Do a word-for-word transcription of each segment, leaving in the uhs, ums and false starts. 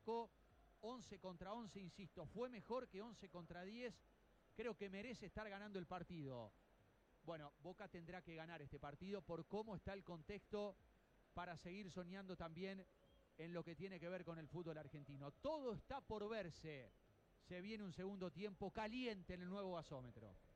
Chaco, once contra once, insisto, fue mejor que once contra diez. Creo que merece estar ganando el partido. Bueno, Boca tendrá que ganar este partido por cómo está el contexto para seguir soñando también en lo que tiene que ver con el fútbol argentino. Todo está por verse. Se viene un segundo tiempo caliente en el nuevo gasómetro.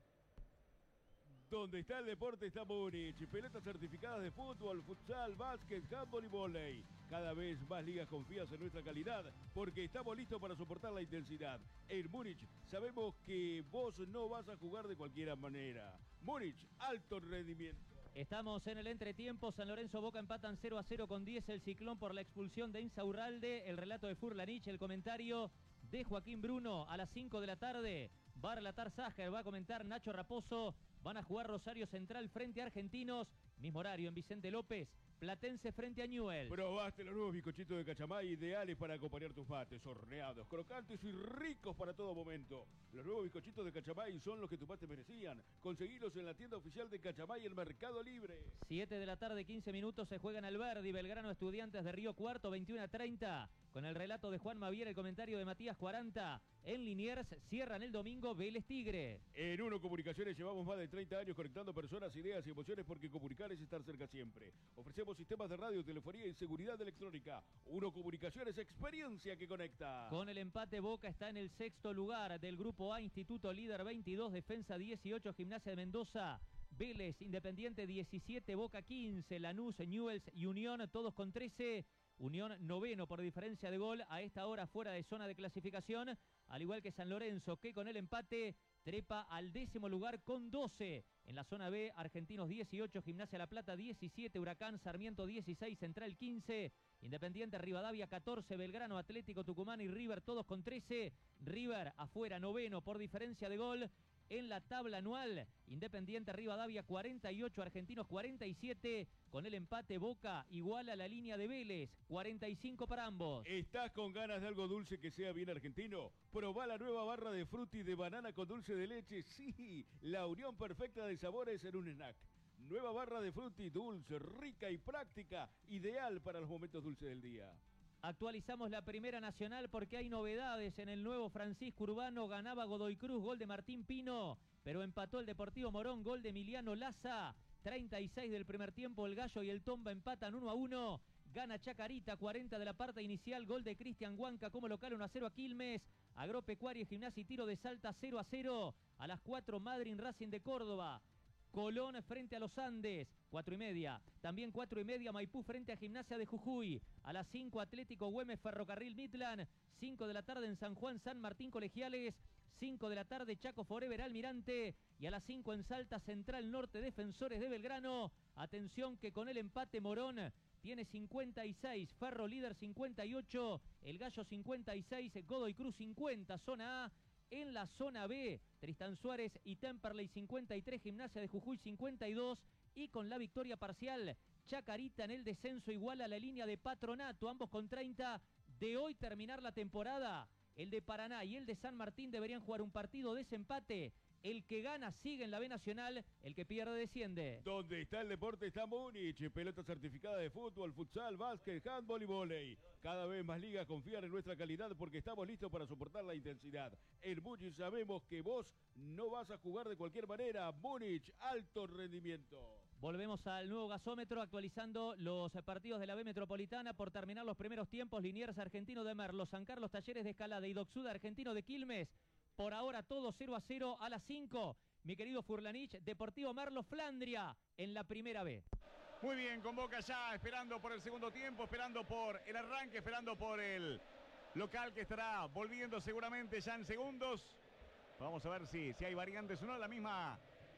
Donde está el deporte está Múnich. Pelotas certificadas de fútbol, futsal, básquet, handball y vóley. Cada vez más ligas confías en nuestra calidad porque estamos listos para soportar la intensidad. En Múnich sabemos que vos no vas a jugar de cualquier manera. Múnich, alto rendimiento. Estamos en el entretiempo. San Lorenzo Boca empatan cero a cero con diez. El Ciclón por la expulsión de Insaurralde. El relato de Furlanich, el comentario de Joaquín Bruno a las cinco de la tarde. Va a relatar Ságer, va a comentar Nacho Raposo. Van a jugar Rosario Central frente a Argentinos. Mismo horario en Vicente López. Platense frente a Newell's. Probaste los nuevos bizcochitos de Cachamay, ideales para acompañar tus mates, horneados, crocantes y ricos para todo momento. Los nuevos bizcochitos de Cachamay son los que tus mates merecían. Conseguilos en la tienda oficial de Cachamay, el Mercado Libre. siete de la tarde, quince minutos, se juegan Alberdi, Belgrano, Estudiantes de Río Cuarto, veintiuno a treinta. Con el relato de Juan Mavier, el comentario de Matías cuarenta. En Liniers cierran el domingo Vélez Tigre. En Uno Comunicaciones llevamos más de treinta años conectando personas, ideas y emociones porque comunicar es estar cerca siempre. Ofrecemos sistemas de radio, telefonía y seguridad electrónica. Uno Comunicaciones, experiencia que conecta. Con el empate, Boca está en el sexto lugar del Grupo A. Instituto líder veintidós, Defensa dieciocho, Gimnasia de Mendoza, Vélez, Independiente diecisiete, Boca quince, Lanús, Newell's y Unión todos con trece. Unión noveno por diferencia de gol, a esta hora fuera de zona de clasificación, al igual que San Lorenzo, que con el empate trepa al décimo lugar con doce. En la zona B, Argentinos dieciocho, Gimnasia La Plata diecisiete, Huracán, Sarmiento dieciséis, Central quince, Independiente Rivadavia catorce, Belgrano, Atlético Tucumán y River todos con trece. River afuera noveno por diferencia de gol. En la tabla anual, Independiente Rivadavia cuarenta y ocho, Argentinos cuarenta y siete. Con el empate, Boca igual a la línea de Vélez, cuarenta y cinco para ambos. ¿Estás con ganas de algo dulce que sea bien argentino? Probá la nueva barra de frutti de banana con dulce de leche. Sí, la unión perfecta de sabores en un snack. Nueva barra de frutti dulce, rica y práctica, ideal para los momentos dulces del día. Actualizamos la Primera Nacional porque hay novedades en el nuevo Francisco Urbano. Ganaba Godoy Cruz, gol de Martín Pino, pero empató el Deportivo Morón, gol de Emiliano Laza. treinta y seis del primer tiempo, el Gallo y el Tomba empatan uno a uno. Gana Chacarita, cuarenta de la parte inicial, gol de Cristian Huanca como local, uno a cero a Quilmes. Agropecuaria, Gimnasia y Tiro de Salta, cero a cero. A las cuatro, Madryn Racing de Córdoba. Colón frente a los Andes, cuatro y media. También cuatro y media, Maipú frente a Gimnasia de Jujuy. A las cinco, Atlético Güemes, Ferrocarril Midland. cinco de la tarde en San Juan, San Martín Colegiales. cinco de la tarde, Chaco Forever Almirante. Y a las cinco en Salta, Central Norte, Defensores de Belgrano. Atención que con el empate Morón tiene cincuenta y seis, Ferro líder cincuenta y ocho, el Gallo cincuenta y seis, Godoy Cruz cincuenta, zona A. En la zona B, Tristan Suárez y Temperley cincuenta y tres, Gimnasia de Jujuy cincuenta y dos. Y con la victoria parcial, Chacarita en el descenso igual a la línea de Patronato, ambos con treinta. De hoy terminar la temporada, el de Paraná y el de San Martín deberían jugar un partido de desempate. El que gana sigue en la B Nacional, el que pierde desciende. Donde está el deporte está Múnich. Pelota certificada de fútbol, futsal, básquet, handball y vóley. Cada vez más ligas confían en nuestra calidad porque estamos listos para soportar la intensidad. En Múnich sabemos que vos no vas a jugar de cualquier manera. Múnich, alto rendimiento. Volvemos al nuevo gasómetro actualizando los partidos de la B Metropolitana por terminar los primeros tiempos. Liniers Argentino de Merlo, San Carlos Talleres de Escalada y Doxuda Argentino de Quilmes. Por ahora todo cero a cero a las cinco. Mi querido Furlanich, Deportivo Merlo, Flandria en la primera B. Muy bien, con Boca ya esperando por el segundo tiempo, esperando por el arranque, esperando por el local que estará volviendo seguramente ya en segundos. Vamos a ver si, si hay variantes o no. La misma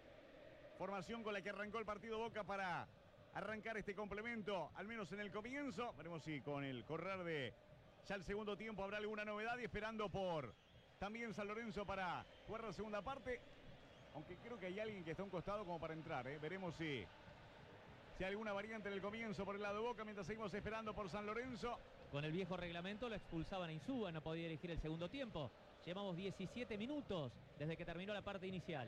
formación con la que arrancó el partido Boca para arrancar este complemento, al menos en el comienzo. Veremos si con el correr de ya el segundo tiempo habrá alguna novedad y esperando por también San Lorenzo para jugar la segunda parte. Aunque creo que hay alguien que está a un costado como para entrar. ¿eh? Veremos si, si hay alguna variante en el comienzo por el lado de Boca mientras seguimos esperando por San Lorenzo. Con el viejo reglamento lo expulsaban a Insúa, no podía elegir el segundo tiempo. Llevamos diecisiete minutos desde que terminó la parte inicial.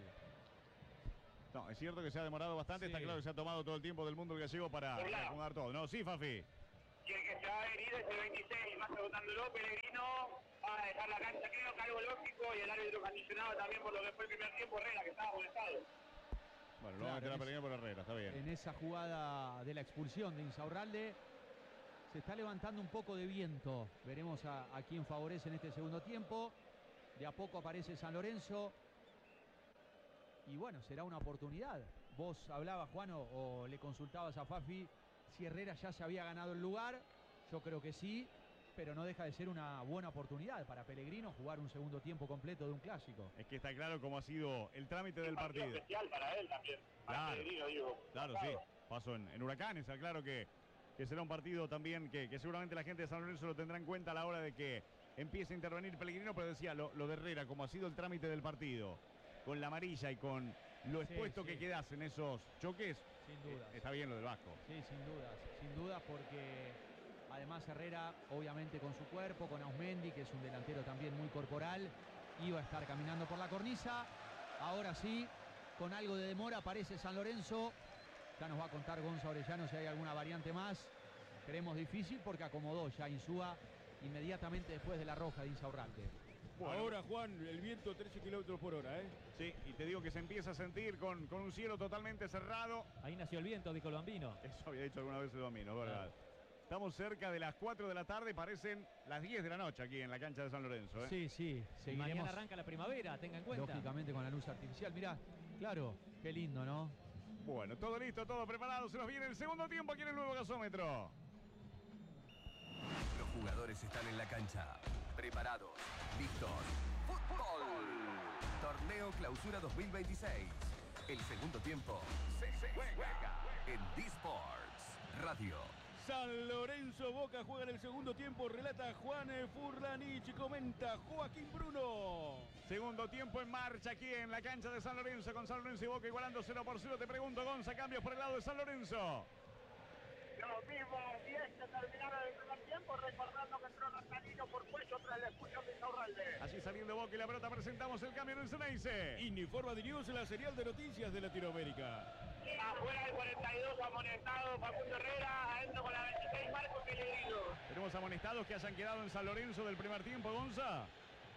No, es cierto que se ha demorado bastante. Sí. Está claro que se ha tomado todo el tiempo del mundo el gallego para, para acomodar todo. No, sí, Fafi. Y el que se va a venir es el veintiséis, más preguntándolo, Pellegrino va a dejar la cancha, creo que algo lógico, y el árbitro condicionado también por lo que fue el primer tiempo, Herrera, que estaba molestado. Bueno, lo va a meter a Pellegrino por Herrera, está bien. En esa jugada de la expulsión de Insaurralde se está levantando un poco de viento. Veremos a, a quién favorece en este segundo tiempo. De a poco aparece San Lorenzo. Y bueno, será una oportunidad. Vos hablabas, Juan, o, o le consultabas a Fafi si Herrera ya se había ganado el lugar. Yo creo que sí, pero no deja de ser una buena oportunidad para Pellegrino jugar un segundo tiempo completo de un clásico. Es que está claro cómo ha sido el trámite del partido. Especial para él también, para Claro, Pellegrino, digo. claro, sí. Pasó en, en Huracanes, claro que, que será un partido también que, que seguramente la gente de San Lorenzo lo tendrá en cuenta a la hora de que empiece a intervenir Pellegrino, pero decía lo, lo de Herrera, como ha sido el trámite del partido, con la amarilla y con lo expuesto sí, que sí. quedas en esos choques, Sin dudas. eh, está bien lo del Vasco. Sí, sin dudas, sin dudas, porque además Herrera, obviamente con su cuerpo, con Ausmendi, que es un delantero también muy corporal, iba a estar caminando por la cornisa. Ahora sí, con algo de demora aparece San Lorenzo. Ya nos va a contar Gonza Orellano si hay alguna variante más. Creemos difícil porque acomodó ya Insúa inmediatamente después de la roja de Insaurralde. Bueno. Ahora, Juan, el viento trece kilómetros por hora, ¿eh? Sí, y te digo que se empieza a sentir con, con un cielo totalmente cerrado. Ahí nació el viento, dijo el Bambino. Eso había dicho alguna vez el Domino, ¿verdad? Estamos cerca de las cuatro de la tarde, parecen las diez de la noche aquí en la cancha de San Lorenzo, ¿eh? Sí, sí, Y seguiremos mañana arranca la primavera, tenga en cuenta. lógicamente con la luz artificial. Mirá, claro, qué lindo, ¿no? Bueno, todo listo, todo preparado. Se nos viene el segundo tiempo aquí en el nuevo gasómetro. Los jugadores están en la cancha, preparados, listos. ¡Fútbol! Torneo Clausura dos mil veintiséis. El segundo tiempo se juega en D-Sports Radio. San Lorenzo Boca juega en el segundo tiempo, relata Juan Furlanich y comenta Joaquín Bruno. Segundo tiempo en marcha aquí en la cancha de San Lorenzo, con San Lorenzo y Boca igualando cero por cero. Te pregunto, Gonza, cambios por el lado de San Lorenzo. Lo mismo, diez que terminaron el primer tiempo, recordando que entró Natalino por cuello tras la expulsión de Insaurralde. Allí saliendo Boca y la pelota, presentamos el cambio en el Ceneice. Informa de News, la serial de noticias de Latinoamérica. Afuera el cuarenta y dos, amonestado Facundo Herrera, adentro con la veintiséis, Marco Pellegrino. Tenemos amonestados que hayan quedado en San Lorenzo del primer tiempo, Gonza.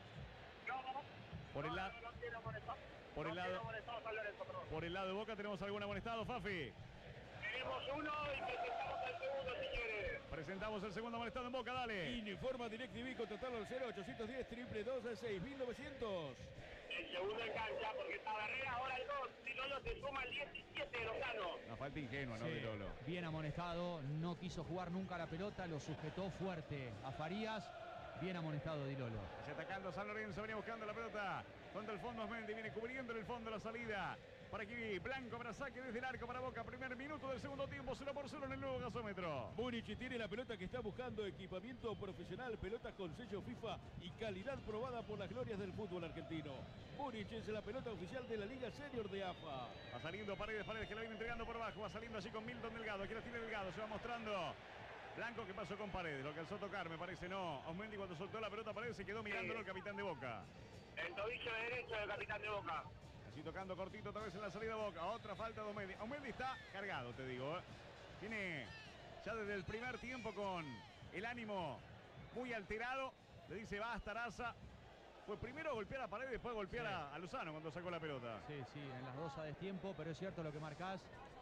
No, Por el no, lado- no, no tiene amonestado. por No el tiene lado- amonestado San Lorenzo, perdón. Por el lado de Boca tenemos algún amonestado, Fafi. Tenemos uno y presentamos el segundo si quiere. Presentamos el segundo amonestado en Boca, dale. Informa DirecTV, contratalo al cero ochocientos diez, triple dos, seis mil novecientos. El segundo en cancha porque estaba Herrera, ahora el dos. Si no lo se suma el diecisiete de Lozano. Una falta ingenua, ¿no, Sí, de Lolo? bien amonestado, no quiso jugar nunca la pelota, lo sujetó fuerte a Farías. Bien amonestado Di Lolo. Hacia atacando San Lorenzo, venía buscando la pelota contra el fondo Osmendi, viene cubriendo en el fondo la salida. Para aquí, Blanco para saque desde el arco para Boca. Primer minuto del segundo tiempo, cero por cero en el nuevo gasómetro. Múnich tiene la pelota que está buscando, equipamiento profesional, pelotas con sello FIFA y calidad probada por las glorias del fútbol argentino. Múnich es la pelota oficial de la Liga Senior de A F A. Va saliendo Paredes, Paredes que la viene entregando por abajo. Va saliendo allí con Milton Delgado. Aquí la tiene Delgado, se va mostrando. Blanco, que pasó con Paredes, lo alcanzó a tocar, me parece, no. Osmendi cuando soltó la pelota, Paredes se quedó mirándolo el capitán de Boca. El tobillo derecho del capitán de Boca. Así tocando cortito otra vez en la salida de Boca. Otra falta de Osmendi. Osmendi está cargado, te digo. ¿eh? Tiene ya desde el primer tiempo con el ánimo muy alterado. Le dice, va hasta Araza. Fue primero a golpear a Paredes, después a golpear Sí. a, a Lozano cuando sacó la pelota. Sí, sí, en las dos a destiempo, pero es cierto lo que marcás.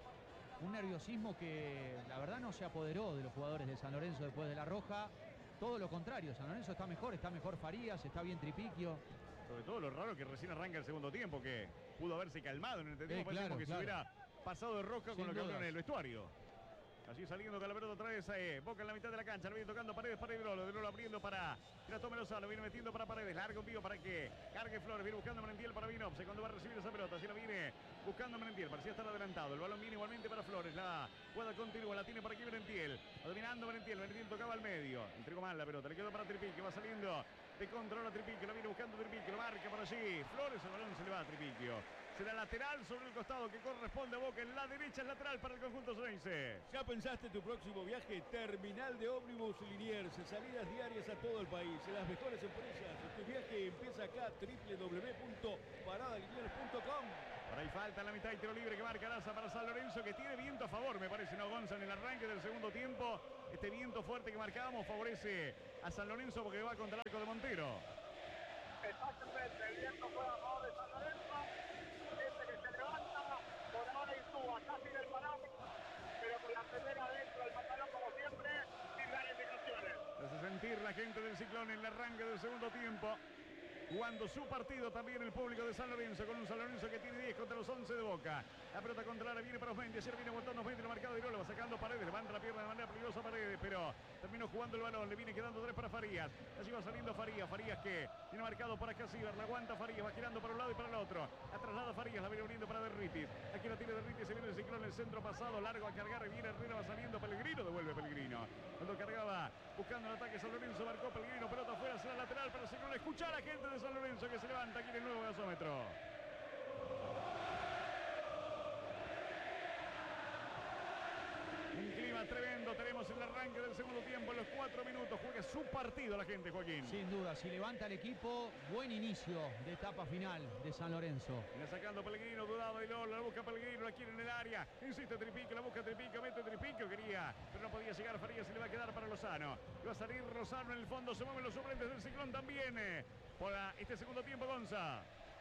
Un nerviosismo que la verdad no se apoderó de los jugadores de San Lorenzo después de la roja. Todo lo contrario, San Lorenzo está mejor, está mejor Farías, está bien Tripiquio. Sobre todo lo raro que recién arranca el segundo tiempo, que pudo haberse calmado en el tiempo. Eh, Parece claro, como que claro. se hubiera pasado de rosca Sin con lo que habló en dudas. el vestuario. Así saliendo con la pelota otra vez, eh, Boca en la mitad de la cancha, lo viene tocando Paredes, Paredes de Lolo, de Lolo abriendo para Tome Lozano, viene metiendo para Paredes, largo envío para que cargue Flores, viene buscando Merentiel para Vinopse, cuando va a recibir esa pelota, así la viene buscando Merentiel, parecía estar adelantado, el balón viene igualmente para Flores, la jugada continúa, la tiene por aquí Merentiel, va dominando Merentiel, Merentiel tocaba al medio, entregó mal la pelota, le quedó para Tripique, va saliendo de control a Tripique, la viene buscando Tripique, lo marca por allí, Flores, el balón se le va a Tripique. Será lateral sobre el costado que corresponde a Boca. En la derecha es lateral para el conjunto sonense. ¿Ya pensaste tu próximo viaje? Terminal de ómnibus Liniers. Salidas diarias a todo el país. En las mejores empresas. Tu viaje empieza acá. doble u doble u doble u punto parada liniers punto com. Por ahí falta la mitad y tiro libre que marca Laza para San Lorenzo, que tiene viento a favor, me parece, ¿no, Gonza? En el arranque del segundo tiempo, este viento fuerte que marcábamos favorece a San Lorenzo porque va contra el arco de Montero. Exactamente, el viento fue a favor de San Lorenzo. Gente que se levanta, por ahora Insúa, casi del parámetro, pero con la primera dentro del pantalón como siempre, sin dar indicaciones. Hace sentir la gente del Ciclón en el arranque del segundo tiempo. Jugando su partido también el público de San Lorenzo, con un San Lorenzo que tiene diez contra los once de Boca. La pelota contra la viene para Osmendi, ayer viene aguantando Osmendi, lo marcado de Irola, va sacando Paredes, levanta la pierna de manera peligrosa Paredes, pero terminó jugando el balón, le viene quedando tres para Farías. Allí va saliendo Farías, Farías que tiene marcado para Casíbar, la aguanta Farías, va girando para un lado y para el otro. La traslada Farías, la viene uniendo para Derritis. Aquí la tiene Derritis, se viene el Ciclón, el centro pasado, largo a cargar, viene Herrera, va saliendo Pellegrino, devuelve Pellegrino. Cuando cargaba, buscando el ataque San Lorenzo, marcó Pellegrino, pelota afuera, será lateral para el Ciclón. Escuchar a la gente de San Lorenzo que se levanta aquí en el nuevo gasómetro. Un clima tremendo tenemos en el arranque del segundo tiempo. En los cuatro minutos juega su partido la gente, Joaquín. Sin duda, si levanta el equipo, buen inicio de etapa final de San Lorenzo. Viene sacando Pellegrino, dudado y Lola, la busca Pellegrino, la quiere en el área. Insiste Tripico, la busca Tripico, mete Tripico, quería, pero no podía llegar Farías y le va a quedar para Lozano. Y va a salir Lozano en el fondo, se mueven los suplentes del Ciclón también. Eh, por este segundo tiempo, Gonza.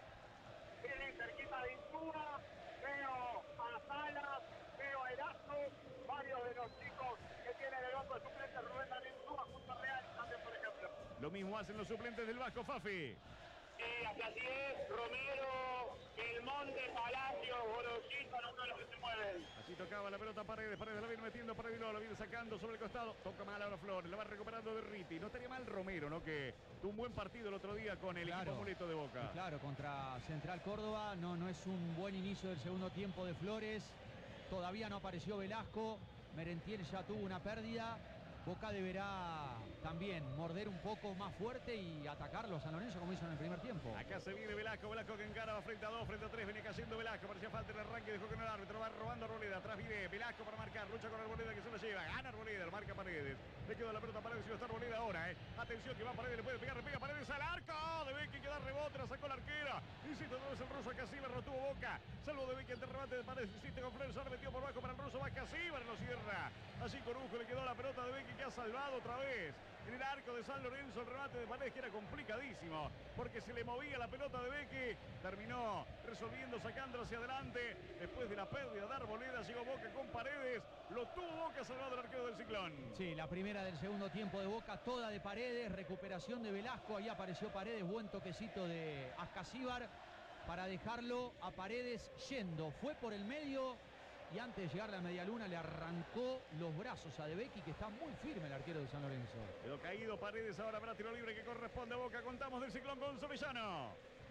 Viene cerquita de Insúa, veo a Salas, veo a Erazo, varios de los chicos que tienen el banco de suplentes, Rubén Darín Insúa, junto a Real también, por ejemplo. Lo mismo hacen los suplentes del Vasco, Fafi. Sí, así es, Romero, Belmonte, Palacio, Gorosito, uno de los que se mueven. Así tocaba la pelota Paredes, Paredes la viene metiendo para Viló, la viene sacando sobre el costado, toca mal ahora Flores, la va recuperando de Riti. No estaría mal Romero, ¿no? Que tuvo un buen partido el otro día con el Claro. equipo amuleto de Boca. Y claro, contra Central Córdoba no, no es un buen inicio del segundo tiempo de Flores. Todavía no apareció Velasco. Merentiel ya tuvo una pérdida. Boca deberá también morder un poco más fuerte y atacarlo a San Lorenzo como hizo en el primer tiempo. Acá se viene Velasco, Velasco que encara, va frente a dos, frente a tres, viene cayendo Velasco, parecía falta el arranque, dejó que no el árbitro, va robando Arboleda, atrás viene Velasco para marcar, lucha con Arboleda que se lo lleva, gana Arboleda, lo marca Paredes, le quedó la pelota a Paredes y lo está Arboleda ahora, eh. Atención que va Paredes, le puede pegar, le pega Paredes al arco, de Becky que da rebote, la sacó la arquera, insiste otra vez el ruso, Casíbar lo tuvo Boca, salvo de Becky el remate de Paredes, insiste con Flores, ahora metió por bajo para el ruso, va Casíbar, lo cierra, así Corujo le quedó la pelota de Becky que ha salvado otra vez en el arco de San Lorenzo, el remate de Paredes que era complicadísimo porque se le movía la pelota de Becky, terminó resolviendo, sacándolo hacia adelante después de la pérdida de Arboleda, llegó Boca con Paredes, lo tuvo Boca, salvado el arquero del Ciclón. Sí, la primera del segundo tiempo de Boca, toda de Paredes, recuperación de Velasco, ahí apareció Paredes, buen toquecito de Ascasíbar para dejarlo a Paredes yendo, fue por el medio. Y antes de llegar a la medialuna le arrancó los brazos a De Becchi, que está muy firme el arquero de San Lorenzo. Quedó caído Paredes, ahora para tiro libre que corresponde a Boca. Contamos del Ciclón con Sovellano.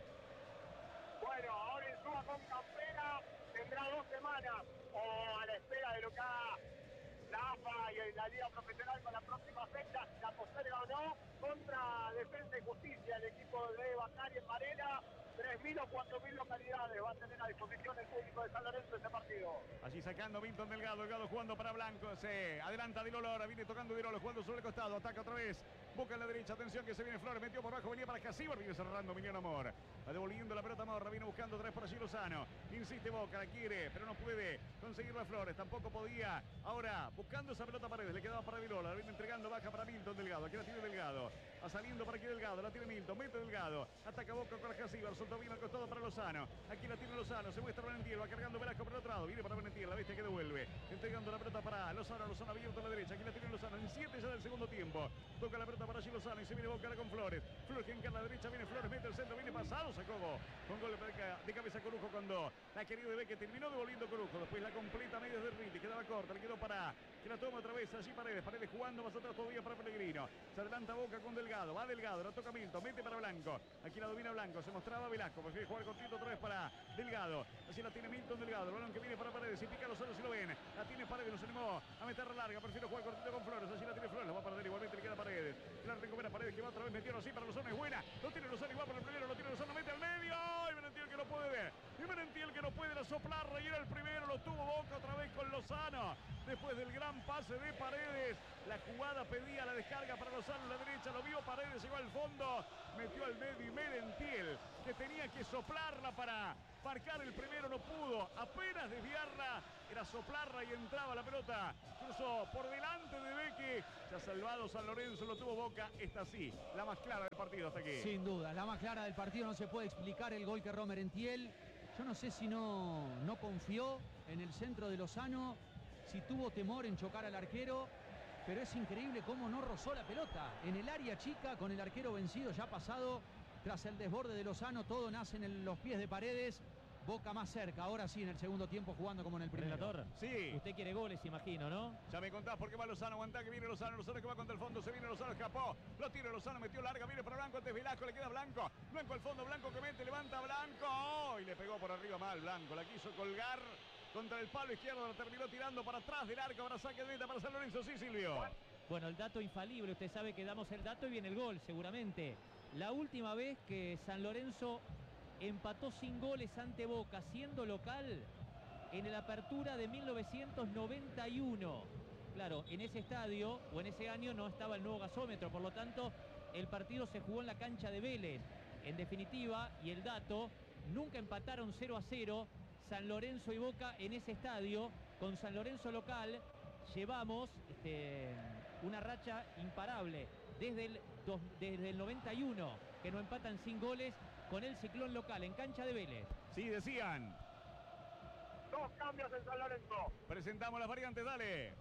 Bueno, ahora Insúa con campera, tendrá dos semanas o a la espera de lo que haga la A F A y la Liga Profesional con la próxima fecha, la posterga o no, contra Defensa y Justicia, el equipo de Bacari en Varela. tres mil o cuatro mil localidades va a tener a disposición el público de San Lorenzo este partido. Allí sacando Milton Delgado, Delgado jugando para Blanco, se adelanta Dilolo, ahora viene tocando Dilolo, jugando sobre el costado, ataca otra vez, Boca en la derecha, atención que se viene Flores, metió por abajo, venía para Casíbar, viene cerrando Emiliano Amor, va devolviendo la pelota Morra, viene buscando otra vez por allí Lozano, insiste Boca, la quiere, pero no puede conseguir la Flores, tampoco podía, ahora buscando esa pelota Paredes, le quedaba para Dilolo, la viene entregando, baja para Milton Delgado, aquí la tiene Delgado, va saliendo para aquí Delgado, la tiene Milton, mete Delgado, ataca Boca con Casíbar, soltó bien al costado para Lozano, aquí la tiene Lozano, se muestra Valentiel, va cargando Velasco por el otro lado, viene para Valentiel, la bestia que devuelve, entregando la pelota para Lozano, Lozano abierto a la derecha, aquí la tiene Lozano, en siete ya del segundo tiempo, toca la pelota para allí Lozano y se viene Boca con Flores, Flores que encara a la derecha, viene Flores, mete el centro, viene pasado, sacó con gol de cabeza Corujo cuando la querida de Beque terminó devolviendo Corujo, después la completa a medias de Riti, quedaba corta, le quedó para que la toma otra vez allí Paredes, Paredes jugando más atrás todavía para Pellegrino, se adelanta Boca con Delgado, va Delgado, la toca Milton, mete para Blanco, aquí la domina Blanco, se mostraba Velasco, prefiere jugar cortito otra vez para Delgado, así la tiene Milton Delgado, el balón que viene para Paredes, y pica Lozano si lo ven, la tiene Paredes, no se animó a meterla larga, prefiere jugar cortito con Flores, así la tiene Flores, la va a perder igualmente, le queda Paredes, la recupera Paredes que va otra vez, metieron así para Lozano, es buena, lo tiene Lozano igual para el primero, lo tiene Lozano, mete al medio, y Valentiel que no puede ver, y Merentiel que no puede la soplarla y era el primero, lo tuvo Boca otra vez con Lozano. Después del gran pase de Paredes, la jugada pedía la descarga para Lozano en la derecha, lo vio Paredes, llegó al fondo, metió al medio y Merentiel, que tenía que soplarla para marcar el primero, no pudo, apenas desviarla, era soplarla y entraba la pelota, cruzó por delante de Beque, se ha salvado San Lorenzo, lo tuvo Boca, esta sí, la más clara del partido hasta aquí. Sin duda, la más clara del partido, no se puede explicar el gol que erró Merentiel. Yo no sé si no, no confió en el centro de Lozano, si tuvo temor en chocar al arquero, pero es increíble cómo no rozó la pelota. En el área chica, con el arquero vencido, ya pasado, tras el desborde de Lozano, todo nace en el, los pies de Paredes. Boca más cerca, ahora sí en el segundo tiempo jugando como en el primero. Relator, sí. Usted quiere goles, imagino, ¿no? Ya me contás por qué va Lozano, aguantá que viene Lozano, Lozano que va contra el fondo, se viene Lozano, escapó, lo tira Lozano, metió larga, viene para Blanco, antes Velasco, le queda Blanco, Blanco al fondo, Blanco que mete, levanta Blanco, oh, y le pegó por arriba mal Blanco, la quiso colgar contra el palo izquierdo, la terminó tirando para atrás del arco, para saque de meta para San Lorenzo, sí Silvio. Bueno, el dato infalible, usted sabe que damos el dato y viene el gol, seguramente. La última vez que San Lorenzo empató sin goles ante Boca, siendo local, en la apertura de mil novecientos noventa y uno. Claro, en ese estadio o en ese año no estaba el nuevo gasómetro, por lo tanto, el partido se jugó en la cancha de Vélez. En definitiva, y el dato, nunca empataron cero a cero San Lorenzo y Boca en ese estadio. Con San Lorenzo local llevamos este, una racha imparable desde el, dos, desde el noventa y uno, que no empatan sin goles con el Ciclón local en cancha de Vélez. Sí, decían. Dos cambios en San Lorenzo. Presentamos las variantes, dale.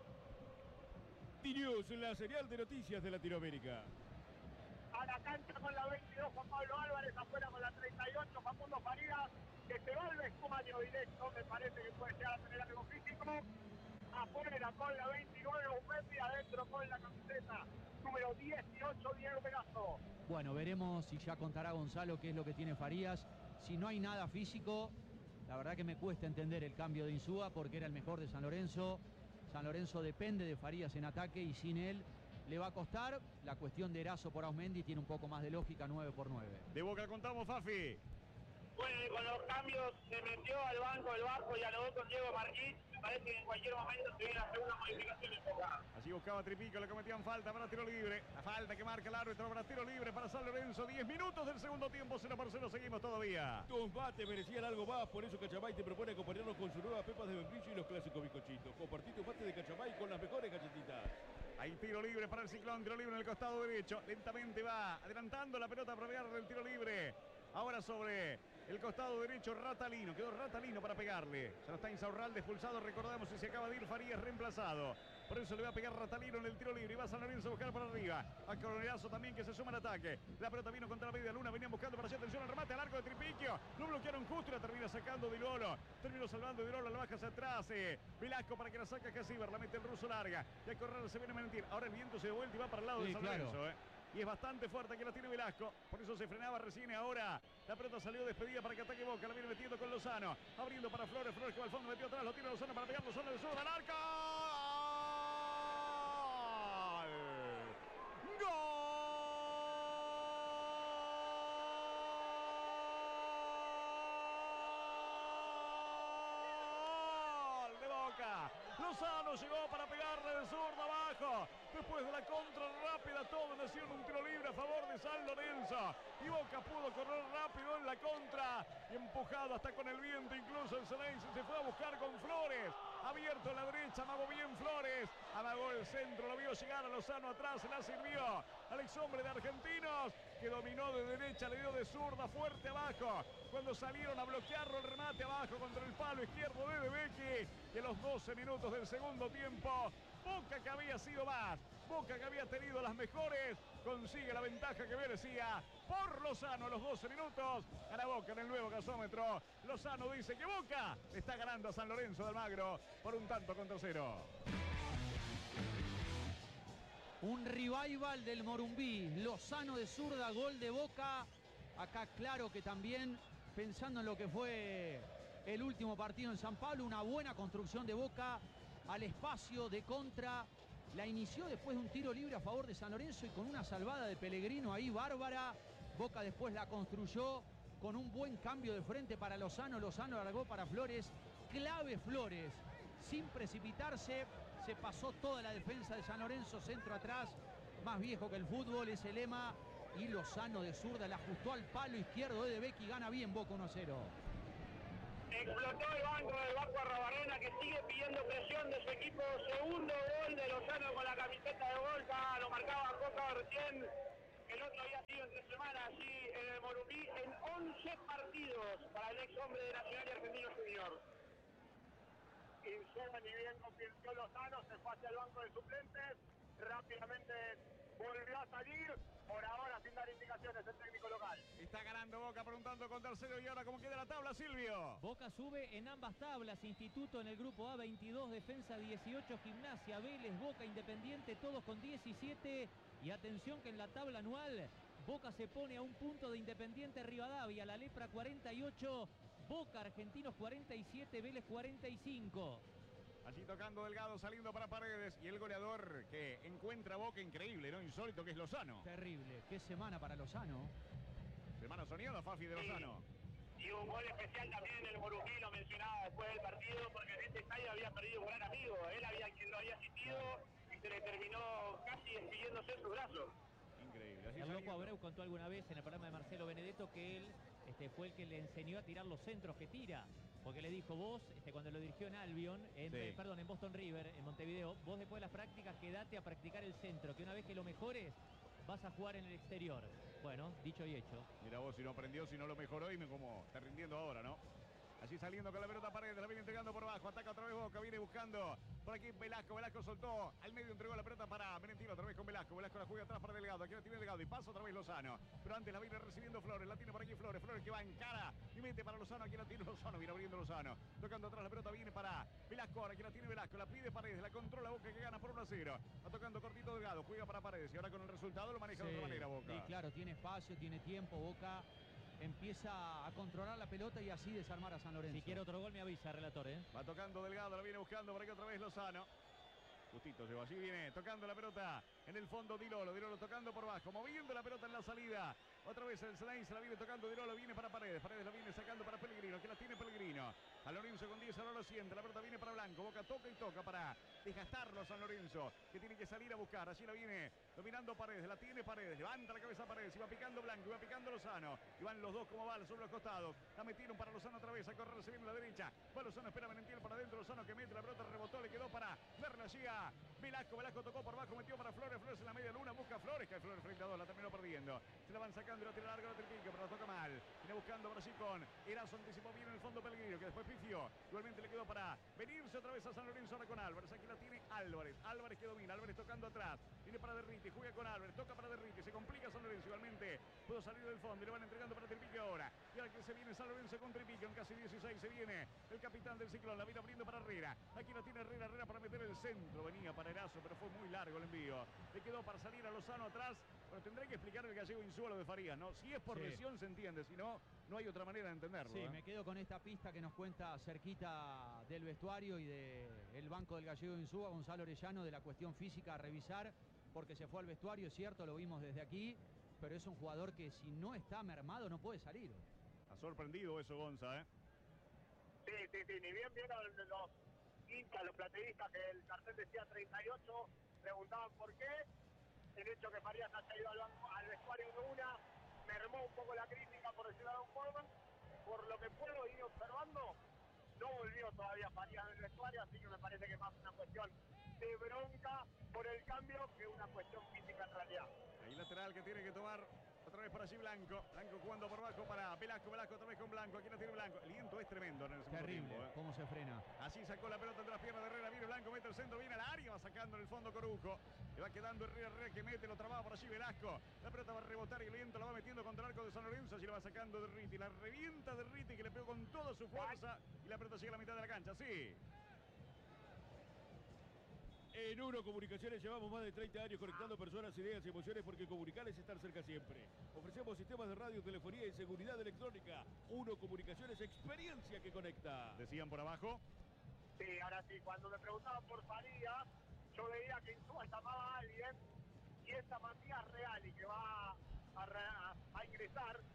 T-News, la serial de noticias de Latinoamérica. A la cancha con la veintidós Juan Pablo Álvarez, afuera con la treinta y ocho Facundo Farías, que se va al vestuario directo, me parece que puede llegar a tener algo físico. Afuera con la veintinueve Upendi, adentro con la camiseta número dieciocho Diego Pegaso. Bueno, veremos si ya contará Gonzalo qué es lo que tiene Farías. Si no hay nada físico, la verdad que me cuesta entender el cambio de Insúa porque era el mejor de San Lorenzo. San Lorenzo depende de Farías en ataque y sin él le va a costar. La cuestión de Erazo por Ausmendi tiene un poco más de lógica, nueve por nueve. De Boca contamos, Fafi. Bueno, y con los cambios se metió al banco el Vasco y anotó con Diego Marquís. Parece que en cualquier momento se viene la segunda modificación en Boca. Allí buscaba Tripico, le cometían falta para tiro libre. La falta que marca el árbitro para tiro libre para San Lorenzo. diez minutos del segundo tiempo, cero por cero, seguimos todavía. Tu empate merecían algo más, por eso Cachamay te propone acompañarnos con sus nuevas pepas de membrillo y los clásicos bizcochitos. Compartí tu empate de Cachamay con las mejores galletitas. Hay tiro libre para el Ciclón, tiro libre en el costado derecho. Lentamente va adelantando la pelota para pegarle el tiro libre. Ahora sobre el costado derecho Ratalino, quedó Ratalino para pegarle. Ya no está Insaurralde expulsado, recordamos si se acaba de ir Farías reemplazado. Por eso le va a pegar Ratalino en el tiro libre y va San Lorenzo a buscar para arriba. A Coronelazo también que se suma al ataque. La pelota vino contra la media luna, venían buscando para allá, atención al remate al arco de Tripiquio. Lo bloquearon justo y la termina sacando Di Lolo. Terminó salvando Di Lolo, la baja hacia atrás. Eh. Velasco para que la saque Casiber, la mete el ruso larga. Y a correr se viene a mentir. Ahora el viento se de vuelta y va para el lado sí, de San claro. Lorenzo. Eh. Y es bastante fuerte que la tiene Velasco. Por eso se frenaba recién y ahora la pelota salió despedida para que ataque Boca. La viene metiendo con Lozano. Abriendo para Flores. Flores que va al fondo, metió atrás. Lo tiene Lozano para pegar Lozano del sur al arco. ¡Gol! ¡Gol de Boca! Lozano llegó para pegarle del zurdo abajo. Después de la contra rápida, todo nació en un tiro libre a favor de San Lorenzo. Y Boca pudo correr rápido en la contra. Y empujado hasta con el viento, incluso el Ceneice se fue a buscar con Flores. Abierto a la derecha, amagó bien Flores. Amagó el centro, lo vio llegar a Lozano atrás, se la sirvió al ex hombre de Argentinos, que dominó de derecha, le dio de zurda fuerte abajo. Cuando salieron a bloquearlo, el remate abajo contra el palo izquierdo de Bebecky. Y en los doce minutos del segundo tiempo, Boca que había sido más, Boca que había tenido las mejores, consigue la ventaja que merecía por Lozano a los doce minutos. Gana Boca en el nuevo gasómetro. Lozano dice que Boca está ganando a San Lorenzo de Almagro por un tanto contra cero. Un revival del Morumbí. Lozano de zurda, gol de Boca. Acá claro que también pensando en lo que fue el último partido en San Pablo, una buena construcción de Boca al espacio de contra. La inició después de un tiro libre a favor de San Lorenzo y con una salvada de Pellegrino ahí bárbara. Boca después la construyó con un buen cambio de frente para Lozano. Lozano largó para Flores, clave Flores, sin precipitarse, se pasó toda la defensa de San Lorenzo, centro atrás, más viejo que el fútbol, es el lema, y Lozano de zurda le ajustó al palo izquierdo de Becky, gana bien Boca uno a cero. Explotó el banco del Vasco Arrabarrena, que sigue pidiendo presión de su equipo. Segundo gol de Lozano con la camiseta de Boca, lo marcaba Coca recién. El otro había sido entre semanas allí en el Morumbi en once partidos para el ex hombre de Nacional y Argentino Junior. Insúa ni bien convirtió Lozano, se fue hacia el banco de suplentes, rápidamente volvió a salir, por ahora sin dar indicaciones el técnico local. Está ganando Boca, preguntando con tercero y ahora cómo queda la tabla, Silvio. Boca sube en ambas tablas, Instituto en el grupo A veintidós, Defensa dieciocho, Gimnasia, Vélez, Boca, Independiente, todos con diecisiete. Y atención que en la tabla anual, Boca se pone a un punto de Independiente Rivadavia, La Lepra cuarenta y ocho, Boca Argentinos cuarenta y siete, Vélez cuarenta y cinco. Allí tocando Delgado, saliendo para Paredes. Y el goleador que encuentra Boca, increíble, ¿no? Insólito, que es Lozano. Terrible, qué semana para Lozano. Semana soñada, Fafi, de Lozano. Y un gol especial también en el Morumbi, lo mencionaba después del partido, porque en este estadio había perdido un gran amigo. Él había quien lo había asistido y se le terminó casi despidiéndose en sus brazos. Increíble. Así El loco saliendo. Abreu contó alguna vez en el programa de Marcelo Benedetto que él este, fue el que le enseñó a tirar los centros que tira. Porque le dijo, vos, este, cuando lo dirigió en Albion, en, Sí. eh, perdón, en Boston River, en Montevideo, vos después de las prácticas quedate a practicar el centro, que una vez que lo mejores, vas a jugar en el exterior. Bueno, dicho y hecho. Mira vos, si no aprendió, si no lo mejoró, y me como está rindiendo ahora, ¿no? Allí saliendo con la pelota Paredes, la viene entregando por abajo, ataca otra vez Boca, viene buscando por aquí Velasco, Velasco soltó, al medio entregó la pelota para Merentino, otra vez con Velasco, Velasco la juega atrás para Delgado, aquí la tiene Delgado y pasa otra vez Lozano, pero antes la viene recibiendo Flores, la tiene por aquí Flores, Flores que va en cara y mete para Lozano, aquí la tiene Lozano, viene abriendo Lozano, tocando atrás la pelota, viene para Velasco, ahora aquí la tiene Velasco, la pide Paredes, la controla Boca que gana por uno a cero, va tocando cortito Delgado, juega para Paredes y ahora con el resultado lo maneja Sí, de otra manera Boca. sí, claro, tiene espacio, tiene tiempo, Boca empieza a controlar la pelota y así desarmar a San Lorenzo. Si quiere otro gol me avisa, relator, ¿eh? Va tocando Delgado, la viene buscando por aquí otra vez Lozano. Justito llegó, allí viene tocando la pelota en el fondo Dilolo, Dilolo tocando por abajo, moviendo la pelota en la salida. Otra vez el Slane se la viene tocando Dilolo, viene para Paredes, Paredes la viene sacando para Pellegrino, que la tiene Pellegrino. San Lorenzo con diez, ahora lo siente, la pelota viene para Blanco, Boca toca y toca para desgastarlo San Lorenzo, que tiene que salir a buscar, allí la viene dominando Paredes, la tiene Paredes, levanta la cabeza Paredes, y va picando Blanco, y va picando Lozano, y van los dos como balas sobre los costados, la metieron para Lozano otra vez, a correr, se viene a la derecha, va Lozano, espera Merentiel para adentro, Lozano que mete la pelota, rebotó, le quedó para darle allí a Velasco, Velasco tocó por abajo, metió para Flores, Flores en la media luna, busca Flores, cae Flores frente a dos, la terminó perdiendo, se la van sacando y la tira larga, la tripica, pero la toca mal, viene buscando por allí con Erazo, anticipó bien en el fondo Pellegrino, que después pifió, igualmente le quedó para venirse otra vez a San Lorenzo ahora con Álvarez, aquí la tiene Álvarez, Álvarez que domina, Álvarez tocando atrás, viene para Derriti, juega con Álvarez, toca para Derriti, se complica San Lorenzo, igualmente pudo salir del fondo y le van entregando para Tripique ahora, y ahora que se viene San Lorenzo con Tripique, en casi dieciséis se viene el capitán del Ciclón, la viene abriendo para Herrera, aquí la tiene Herrera, Herrera para meter el centro, venía para Erazo, pero fue muy largo el envío, le quedó para salir a Lozano atrás, pero tendré que explicar el gallego Insúa lo de Farías, ¿no? Si es por Sí. lesión se entiende, si no, no hay otra manera de entenderlo. Sí, ¿eh? me quedo con esta pista que nos cuenta cerquita del vestuario y del banco del gallego Insúa, Gonzalo Orellano, de la cuestión física a revisar, porque se fue al vestuario, es cierto, lo vimos desde aquí, pero es un jugador que si no está mermado no puede salir. Ha sorprendido eso, Gonza, ¿eh? Sí, sí, sí, ni bien vieron los hinchas, los plateístas, que el cartel decía treinta y ocho, preguntaban por qué. El hecho que Farías haya ido al, banco, al vestuario de una mermó un poco la crítica, por decirlo de algún modo. Por lo que puedo ir observando, no volvió todavía Farías del vestuario, así que me parece que es más una cuestión de bronca por el cambio que una cuestión física en realidad. Ahí lateral que tiene que tomar otra vez para allí Blanco. Blanco jugando por abajo para Velasco. Velasco otra vez con Blanco. Aquí la tiene Blanco. El viento es tremendo en el segundo Terrible, tiempo. ¿eh? cómo se frena. Así sacó la pelota entre las piernas de Herrera. Viene Blanco, mete el centro, viene al área. Va sacando en el fondo Corujo. Le va quedando Herrera, Herrera que mete, lo trababa por allí Velasco. La pelota va a rebotar y el viento la va metiendo contra el arco de San Lorenzo. Allí la va sacando de Riti. La revienta de Riti que le pegó con toda su fuerza. Y la pelota llega a la mitad de la cancha. Sí. En Uno Comunicaciones llevamos más de treinta años conectando personas, ideas y emociones porque comunicar es estar cerca siempre. Ofrecemos sistemas de radio, telefonía y seguridad electrónica. Uno Comunicaciones, experiencia que conecta. Decían por abajo. Sí, ahora sí, cuando me preguntaban por Farías, yo veía que Insúa llamaba a alguien y esa Matías Real y que va a, a, a ingresar y va a ser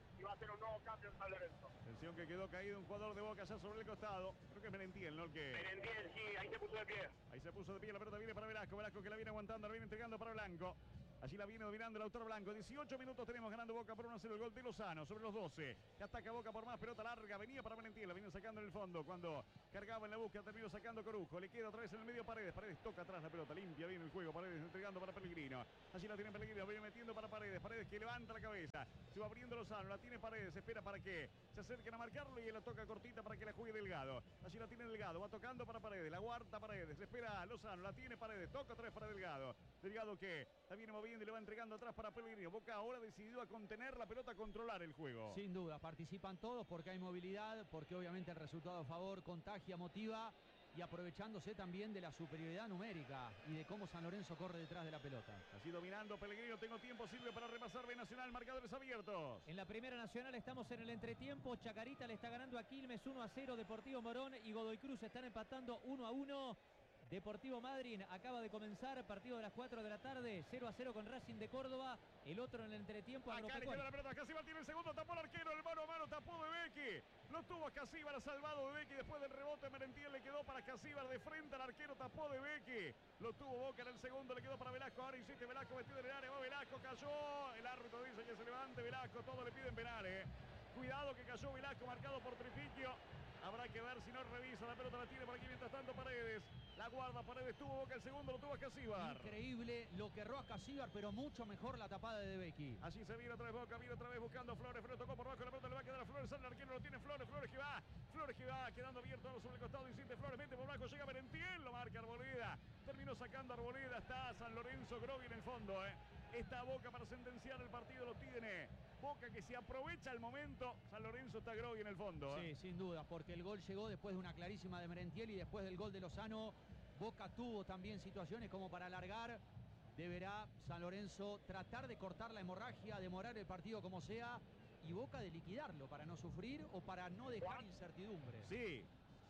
hacer un nuevo cambio en San Lorenzo. Atención que quedó caído un jugador de Boca ya sobre el costado. Creo que es Merentiel, ¿no? El que... Merentiel, sí, ahí se puso de pie. Ahí se puso de pie, la pelota viene para Velasco. Velasco que la viene aguantando, la viene entregando para Blanco. Allí la viene dominando el autor Blanco. dieciocho minutos tenemos ganando Boca por uno a cero el gol de Lozano sobre los doce. Que ataca Boca por más, pelota larga. Venía para Merentiel, la viene sacando en el fondo. Cuando cargaba en la búsqueda, terminó sacando Corujo. Le queda otra vez en el medio Paredes. Paredes toca atrás la pelota, limpia bien el juego. Paredes entregando para Pellegrino. Allí la tiene Pellegrino, viene metiendo para Paredes. Paredes que levanta la cabeza. Se va abriendo Lozano, la tiene Paredes. Espera para que se acerquen a marcarlo y él la toca cortita para que la juegue Delgado. Allí la tiene Delgado, va tocando para Paredes. La guarda Paredes. Espera Lozano, la tiene Paredes. Toca otra vez para Delgado. Delgado que la viene moviendo y le va entregando atrás para Pellegrino. Boca ahora decidido a contener la pelota, a controlar el juego. Sin duda, participan todos porque hay movilidad, porque obviamente el resultado a favor contagia, motiva y aprovechándose también de la superioridad numérica y de cómo San Lorenzo corre detrás de la pelota. Así dominando Pellegrino, tengo tiempo, sirve para repasar B Nacional, marcadores abiertos. En la Primera Nacional estamos en el entretiempo. Chacarita le está ganando a Quilmes uno a cero. Deportivo Morón y Godoy Cruz están empatando uno a uno. Deportivo Madryn acaba de comenzar, partido de las cuatro de la tarde, cero a cero con Racing de Córdoba. El otro en el entretiempo. Acá le queda la pelota, Casíbar tiene el segundo, tapó el arquero, el mano a mano, tapó de Becky. Lo tuvo a Casíbar, salvado de Becky, después del rebote Merentiel le quedó para Casíbar de frente al arquero, tapó de Becky. Lo tuvo Boca en el segundo, le quedó para Velasco, ahora insiste Velasco metido en el área, va Velasco, cayó. El árbitro dice que se levante Velasco, todo le piden penales. Cuidado que cayó Velasco, marcado por Tripiquio. Habrá que ver si no revisa, la pelota la tiene por aquí mientras tanto Paredes. La guarda Paredes, tuvo Boca el segundo, lo tuvo a Casíbar. Increíble lo que erró a Casíbar, pero mucho mejor la tapada de Becky. Allí se viene otra vez Boca, viene otra vez buscando a Flores. Flores tocó por abajo, la pelota le va a quedar a Flores. Sale el arquero, lo tiene Flores. Flores que va, Flores que va, quedando abierto sobre el costado. Insiste Flores, mete por abajo, llega Merentiel, lo marca Arboleda. Terminó sacando Arboleda, está San Lorenzo Grogui en el fondo. ¿eh? Está Boca para sentenciar el partido, lo tiene. Boca que se aprovecha el momento. San Lorenzo está Grogui en el fondo. ¿eh? Sí, sin duda, porque el gol llegó después de una clarísima de Merentiel y después del gol de Lozano. Boca tuvo también situaciones como para alargar. Deberá San Lorenzo tratar de cortar la hemorragia, demorar el partido como sea, y Boca de liquidarlo para no sufrir o para no dejar incertidumbre. Sí.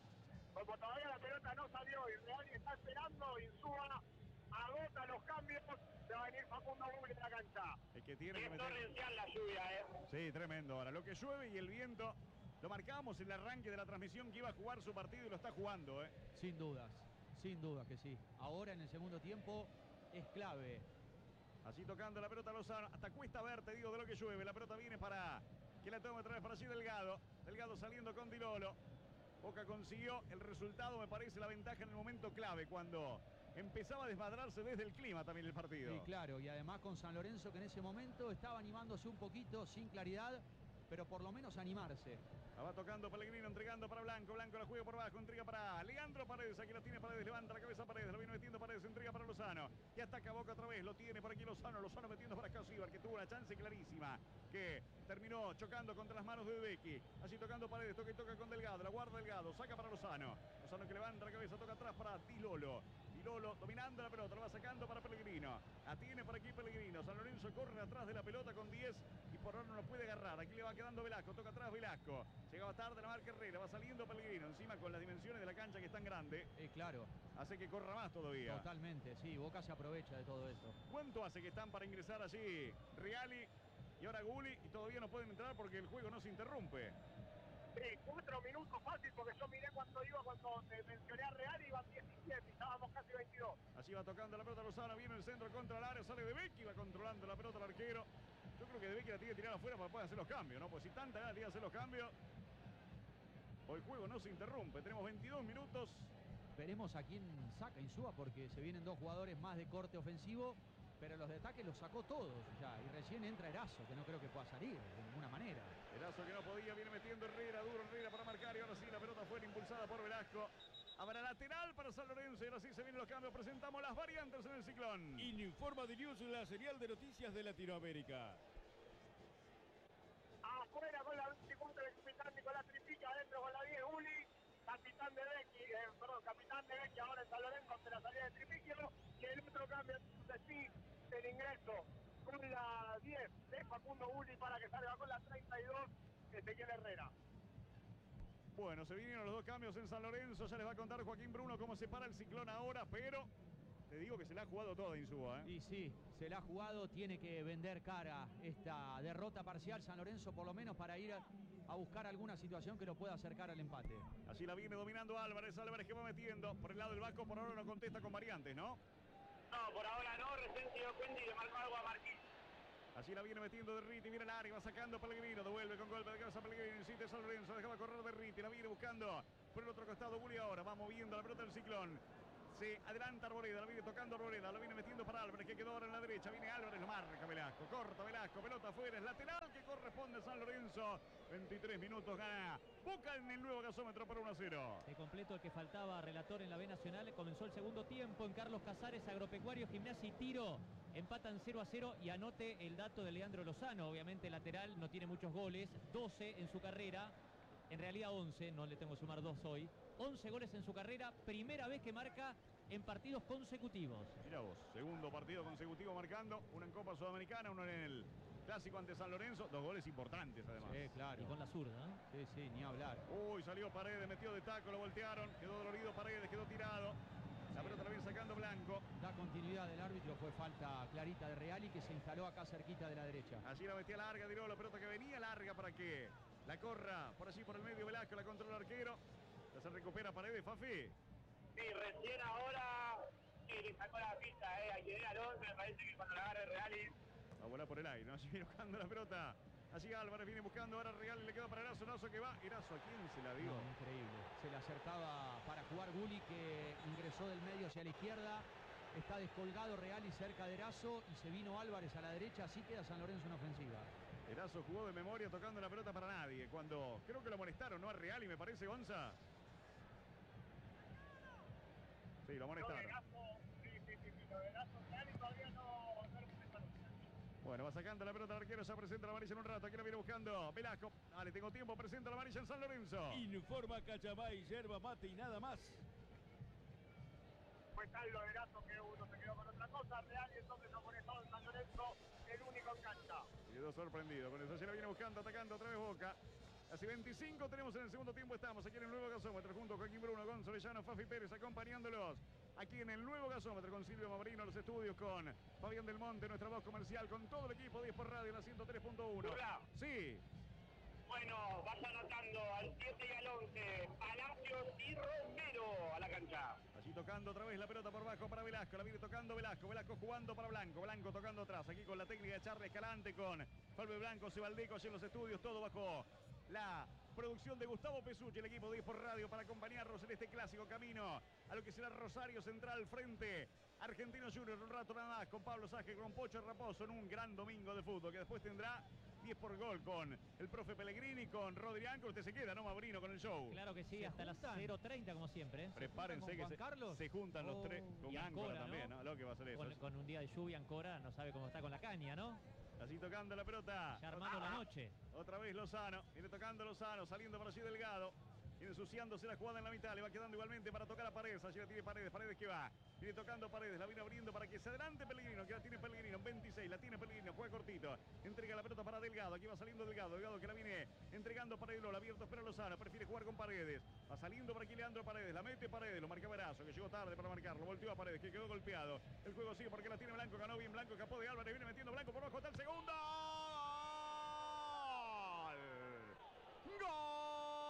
Como todavía la pelota no salió y Real está esperando, Insúa agota los cambios, se va a venir Facundo Bulli en la cancha. Es que tiene que Es meter... torrencial la lluvia, ¿eh? Sí, tremendo. Ahora, lo que llueve y el viento, lo marcábamos en el arranque de la transmisión que iba a jugar su partido y lo está jugando, ¿eh? Sin dudas, sin dudas que sí. Ahora en el segundo tiempo es clave. Así tocando la pelota Lozano, hasta cuesta ver, te digo, de lo que llueve. La pelota viene para que la tome otra vez para allí Delgado. Delgado saliendo con Di Lolo. Boca consiguió el resultado, me parece la ventaja en el momento clave, cuando empezaba a desmadrarse desde el clima también el partido. Sí, claro, y además con San Lorenzo que en ese momento estaba animándose un poquito, sin claridad, pero por lo menos animarse. La va tocando Pellegrino, entregando para Blanco. Blanco la juega por abajo, entrega para Leandro Paredes. Aquí la tiene Paredes, levanta la cabeza Paredes. Lo viene metiendo Paredes, entrega para Lozano. Y ataca Boca otra vez, lo tiene por aquí Lozano. Lozano metiendo para Casíbar, que tuvo una chance clarísima. Que terminó chocando contra las manos de Becky. Así tocando Paredes, toca y toca con Delgado. La guarda Delgado, saca para Lozano. Lozano que levanta la cabeza, toca atrás para Di Lolo. Di Lolo dominando la pelota, la va sacando para Pellegrino. La tiene por aquí Pellegrino. San Lorenzo corre atrás de la pelota con diez y por ahora no lo puede agarrar. Aquí le va quedando Velasco, toca atrás Velasco. Llegaba tarde la marca Herrera, va saliendo Pellegrino. Encima con las dimensiones de la cancha que es tan grande. Eh, claro. Hace que corra más todavía. Totalmente, sí. Boca se aprovecha de todo eso. ¿Cuánto hace que están para ingresar allí Reali y ahora Gulli y todavía no pueden entrar porque el juego no se interrumpe? Sí, cuatro minutos fácil porque yo miré cuando iba, cuando te mencioné a Real iban diecisiete, estábamos casi veintidós. Allí va tocando la pelota Lozano, viene el centro contra el área, sale de Becky, va controlando la pelota el arquero. Yo creo que de Becky la tiene que tirar afuera para poder hacer los cambios, ¿no? Pues si tanta ganas tiene que hacer los cambios, o el juego no se interrumpe. Tenemos veintidós minutos. Veremos a quién saca Insúa porque se vienen dos jugadores más de corte ofensivo, pero los de ataque los sacó todos ya. Y recién entra Erazo, que no creo que pueda salir de ninguna manera. Erazo que no podía, viene metiendo Herrera, duro Herrera para marcar y ahora sí la pelota fue impulsada por Velasco. Habrá lateral para San Lorenzo y ahora sí se vienen los cambios. Presentamos las variantes en el ciclón. Informa de News, la señal de noticias de Latinoamérica. Afuera con la veinticuatro el capitán Nicolás Tripica, adentro con la diez Uli, capitán de Becky, eh, perdón, capitán de Becky ahora en San Lorenzo ante la salida de Tripiquio, y el otro cambio de sí, el ingreso con la diez de Facundo Uli para que salga con la treinta y dos Ezequiel Herrera. Bueno, se vinieron los dos cambios en San Lorenzo, ya les va a contar Joaquín Bruno cómo se para el ciclón ahora, pero te digo que se la ha jugado toda Insúa, ¿eh? Y sí, se la ha jugado, tiene que vender cara esta derrota parcial San Lorenzo, por lo menos para ir a, a buscar alguna situación que lo pueda acercar al empate. Así la viene dominando Álvarez, Álvarez que va metiendo por el lado del Vasco, por ahora no contesta con variantes, ¿no? No, por ahora no, recién se dio cuenta y le marcó algo a Marquín. Así la viene metiendo Derriti, viene al área, va sacando Pellegrino, devuelve con golpe de cabeza Pellegrino, insiste San Lorenzo, dejaba correr Derriti, la viene buscando por el otro costado Bulli ahora, va moviendo la pelota del Ciclón. Se adelanta Arboleda, la viene tocando Arboleda, la viene metiendo para Álvarez, que quedó ahora en la derecha, viene Álvarez, lo marca Velasco, corta Velasco, pelota afuera, es lateral que corresponde a San Lorenzo. veintitrés minutos gana Boca en el nuevo gasómetro por uno a cero. Te completo el que faltaba, relator en la B Nacional. Comenzó el segundo tiempo en Carlos Casares, Agropecuario, Gimnasia y Tiro. Empatan cero a cero y anote el dato de Leandro Lozano. Obviamente lateral, no tiene muchos goles, doce en su carrera. En realidad once, no le tengo que sumar dos hoy. once goles en su carrera, primera vez que marca en partidos consecutivos. Mira vos, segundo partido consecutivo marcando, uno en Copa Sudamericana, uno en el Clásico ante San Lorenzo, dos goles importantes además. Sí, claro. Y con la zurda, ¿eh? Sí, sí, ni hablar. Uy, salió Paredes, metió de taco, lo voltearon, quedó dolorido Paredes, quedó tirado. La pelota la viene sacando Blanco. Da continuidad del árbitro, fue falta clarita de Reali que se instaló acá cerquita de la derecha. Allí la metía larga, tiró la pelota que venía larga para que la corra por allí por el medio Velasco, la controla el arquero. Ya se recupera Paredes, Fafi. Sí, recién ahora sí, le sacó la pista, eh, a quien era el once, me parece que cuando la agarre Reali. Va a volar por el aire, ¿no? Allí viene buscando la pelota. Allí Álvarez viene buscando, ahora Real le queda para Erazo, Erazo que va. Erazo, ¿a quién se la dio? No, increíble. Se le acercaba para jugar Bulli, que ingresó del medio hacia la izquierda. Está descolgado Real y cerca de Erazo y se vino Álvarez a la derecha, así queda San Lorenzo en ofensiva. Erazo jugó de memoria tocando la pelota para nadie. Cuando creo que lo molestaron, ¿no? A Real y me parece, Gonza. Sí, lo molestaron. Sí, sí, sí, sí, lo de Erazo Reali todavía no, no lo molestaron. Bueno, va sacando la pelota al arquero, ya presenta la amarilla en un rato. Aquí la viene buscando Velasco. Dale, tengo tiempo, presenta la amarilla en San Lorenzo. Informa Cachamay, yerba mate y nada más. Fue tal lo de Erazo que uno se quedó con otra cosa, Real, y entonces no pone todo en San Lorenzo, el único en cancha. Quedó sorprendido. Con eso se la viene buscando, atacando otra vez Boca. Así veinticinco tenemos en el segundo tiempo. Estamos aquí en el nuevo gasómetro junto a Joaquín Bruno, Gonzalo Llano, Fafi Pérez acompañándolos. Aquí en el nuevo gasómetro con Silvio Mabrino, los estudios con Fabián Del Monte, nuestra voz comercial, con todo el equipo diez por radio en la ciento tres punto uno. Hola. Sí. Bueno, vas anotando al siete y al once, Palacios y Romero a la cancha. Allí tocando otra vez la pelota por bajo para Velasco, la viene tocando Velasco, Velasco jugando para Blanco, Blanco tocando atrás, aquí con la técnica de Charles Escalante, con Falve Blanco, Cebaldeco allí en los estudios, todo bajo la producción de Gustavo Pesucci, el equipo diez por radio para acompañarnos en este clásico camino a lo que será Rosario Central frente a Argentinos Juniors, un rato nada más con Pablo Saje, con Pocho Raposo en un gran domingo de fútbol que después tendrá diez por gol con el profe Pellegrini, con Rodrián. Usted se queda, ¿no, Mabrino, con el show? Claro que sí, ¿Se hasta las juntan? cero treinta como siempre. ¿eh? Prepárense que Juan se, Carlos? se juntan los Oh. tres con Y Áncora Ancora, también, ¿no? ¿no? Lo que va a ser eso. Con, con un día de lluvia, Ancora no sabe cómo está con la caña, ¿no? Así tocando la pelota. Ya armando la noche. Otra vez Lozano. Viene tocando Lozano, saliendo por allí Delgado. Viene ensuciándose la jugada en la mitad. Le va quedando igualmente para tocar a Paredes. Allí la tiene Paredes. Paredes que va. Viene tocando Paredes. La viene abriendo para que se adelante Pellegrino. Que la tiene Pellegrino. veintiséis. La tiene Pellegrino. Juega cortito. Entrega la pelota para Delgado. Aquí va saliendo Delgado. Delgado que la viene entregando para el Lola. Abierto espera Lozano. Prefiere jugar con Paredes. Va saliendo por aquí Leandro Paredes. La mete Paredes. Lo marca Verazo. Que llegó tarde para marcarlo. Volteó a Paredes. Que quedó golpeado. El juego sigue porque la tiene Blanco. Ganó bien Blanco. Capó de Álvarez. Viene metiendo Blanco por abajo. Está el segundo. ¡Gol! ¡Gol!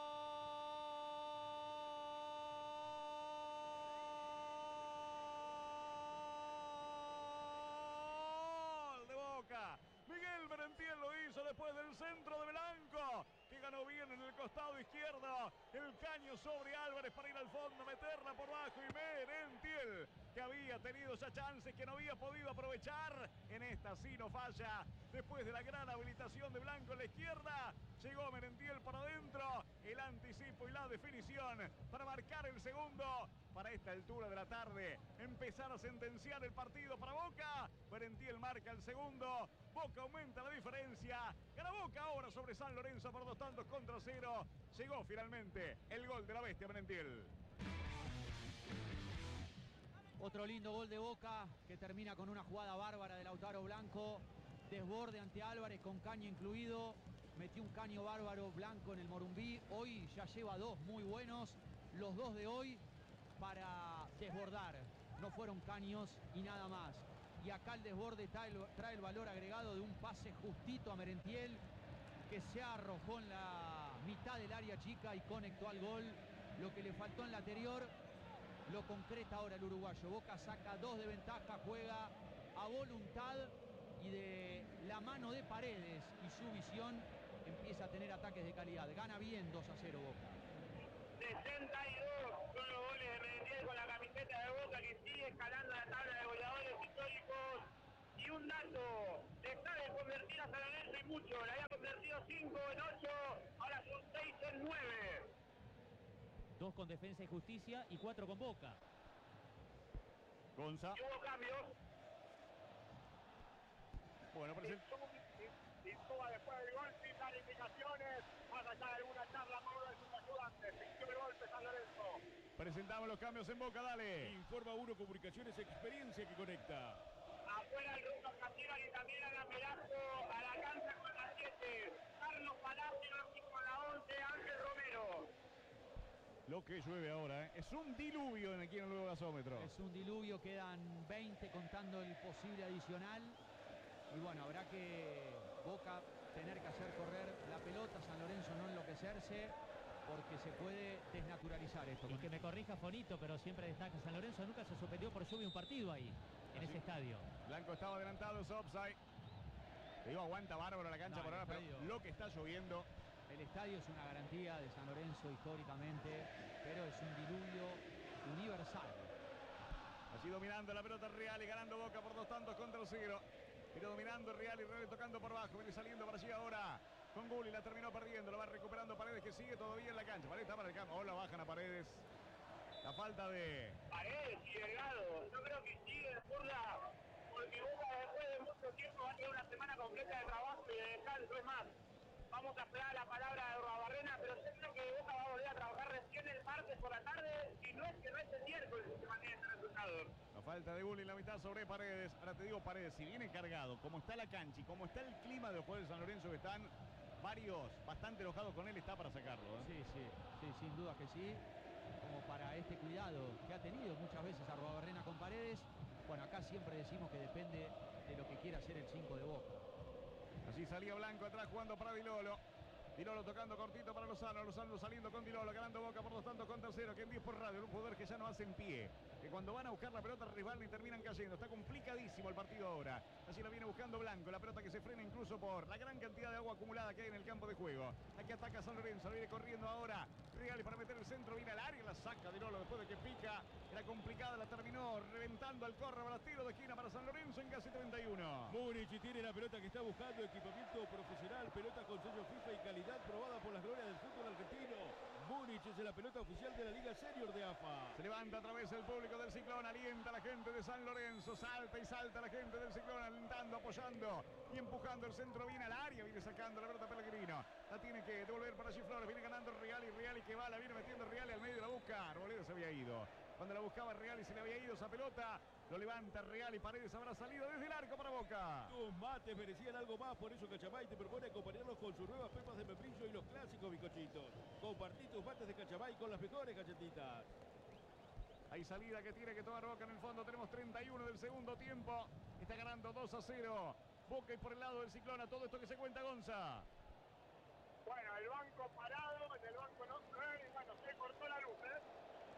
Miguel Merentiel lo hizo después del centro de Blanco, que ganó bien en el costado izquierdo. El caño sobre Álvarez para ir al fondo, meterla por bajo y Merentiel, que había tenido ya chances que no había podido aprovechar. En esta sí no falla. Después de la gran habilitación de Blanco en la izquierda, llegó Merentiel para adentro. El anticipo y la definición para marcar el segundo. Para esta altura de la tarde, empezar a sentenciar el partido para Boca. Merentiel marca el segundo. Boca aumenta la diferencia. Gana Boca ahora sobre San Lorenzo por dos tantos contra cero. Llegó finalmente el gol de la bestia Merentiel. Otro lindo gol de Boca que termina con una jugada bárbara de Lautaro Blanco. Desborde ante Álvarez con caño incluido. Metió un caño bárbaro Blanco en el Morumbí. Hoy ya lleva dos muy buenos. Los dos de hoy para desbordar. no fueron caños y nada más. Y acá el desborde trae el, trae el valor agregado de un pase justito a Merentiel, que se arrojó en la mitad del área chica y conectó al gol. Lo que le faltó en la anterior lo concreta ahora el uruguayo. Boca saca dos de ventaja, juega a voluntad y de la mano de Paredes y su visión empieza a tener ataques de calidad. Gana bien dos a cero Boca. sesenta y dos son los goles de Merentiel con la camiseta de Boca, que sigue escalando la tabla de goleadores históricos. Y un dato, le sabe convertir a San Lorenzo y mucho, le había convertido cinco en ocho, ahora son seis en nueve. Dos con Defensa y Justicia y cuatro con Boca. Gonza. Y hubo cambios. Bueno, presenta. Insúa después del gol sin dar indicaciones, más allá de alguna charla con uno de sus ayudantes. Sintió el golpe San Lorenzo. Presentamos los cambios en Boca, dale. Informa Uno Comunicaciones, experiencia que conecta. Afuera el Ruso Castigan y también a Velasco a la cancha con la siete. Carlos Palacios y con la once Ángel Romero. Lo que llueve ahora, ¿eh? Es un diluvio en aquí en el nuevo gasómetro. Es un diluvio, quedan veinte contando el posible adicional. Y bueno, habrá que Boca tener que hacer correr la pelota, San Lorenzo no enloquecerse, porque se puede desnaturalizar esto. Y que me corrija Fonito, pero siempre destaca, San Lorenzo nunca se suspendió por lluvia un partido ahí, en Así. ese estadio. Blanco estaba adelantado, es offside. Te digo, aguanta bárbaro la cancha No, por el ahora, pero estadio- lo que está lloviendo. El estadio es una garantía de San Lorenzo históricamente, pero es un diluvio universal. Así dominando la pelota Real y ganando Boca por dos tantos contra el cero. Viene dominando Real y Real tocando por abajo. Viene saliendo para allí ahora con Gulli. La terminó perdiendo. Lo va recuperando Paredes, que sigue todavía en la cancha. Paredes está para el campo. Oh, la bajan a Paredes. La falta de... Paredes y Delgado. Yo creo que sigue de burla, porque Boca después de mucho tiempo va a tener una semana completa de trabajo y de descanso. Es más, vamos a esperar la palabra de Barrena, pero yo creo que Boca va a volver a trabajar recién el martes por la tarde, si no es que no es el miércoles que se mantiene este resultado. La falta de Gulli en la mitad sobre Paredes. Ahora te digo, Paredes, si viene cargado, como está la cancha y como está el clima de los jugadores de San Lorenzo, que están varios bastante enojados con él, está para sacarlo, ¿eh? Sí, sí, sí, sin duda que sí. Como para este cuidado que ha tenido muchas veces Arruabarrena con Paredes. Bueno, acá siempre decimos que depende de lo que quiera hacer el cinco de Boca. Así salía Blanco atrás jugando para Di Lolo. Di Lolo tocando cortito para Lozano. Lozano saliendo con Di Lolo, ganando Boca por dos tantos con tercero. Que en diez por radio, un jugador que ya no hace en pie. Que cuando van a buscar la pelota resbalan y terminan cayendo. Está complicadísimo el partido ahora. Así la viene buscando Blanco. La pelota que se frena incluso por la gran cantidad de agua acumulada que hay en el campo de juego. Aquí ataca San Lorenzo. Viene corriendo ahora Real para meter el centro. Viene al área. La saca Di Lolo después de que pica. Era complicada. La terminó reventando al córner. Tiro de esquina para San Lorenzo en casi treinta y uno. Múnich tiene la pelota que está buscando, equipamiento profesional, pelota con sello FIFA y calidad probada por las glorias del fútbol argentino. Múnich es la pelota oficial de la Liga Senior de A F A. Se levanta otra vez el público del Ciclón, alienta a la gente de San Lorenzo, salta y salta la gente del Ciclón, alentando, apoyando y empujando el centro, viene al área, viene sacando la pelota Pellegrino, la tiene que devolver para allí Flores, viene ganando Real y Real y que va, la viene metiendo Real y al medio de la busca, Arboleda se había ido, cuando la buscaba Real y se le había ido esa pelota, lo levanta Real y Paredes habrá salido desde el arco para Boca. Tus mates merecían algo más, por eso Cachamay te propone acompañarlos con sus nuevas pepas de membrillo y los clásicos bizcochitos. Compartí tus mates de Cachamay con las mejores galletitas. Hay salida que tiene que tomar Boca en el fondo. Tenemos treinta y uno del segundo tiempo. Está ganando dos a cero. Boca y por el lado del Ciclón a todo esto que se cuenta Gonza. Bueno, el banco parado, en el banco no se ve, y bueno, se cortó la luz, ¿eh?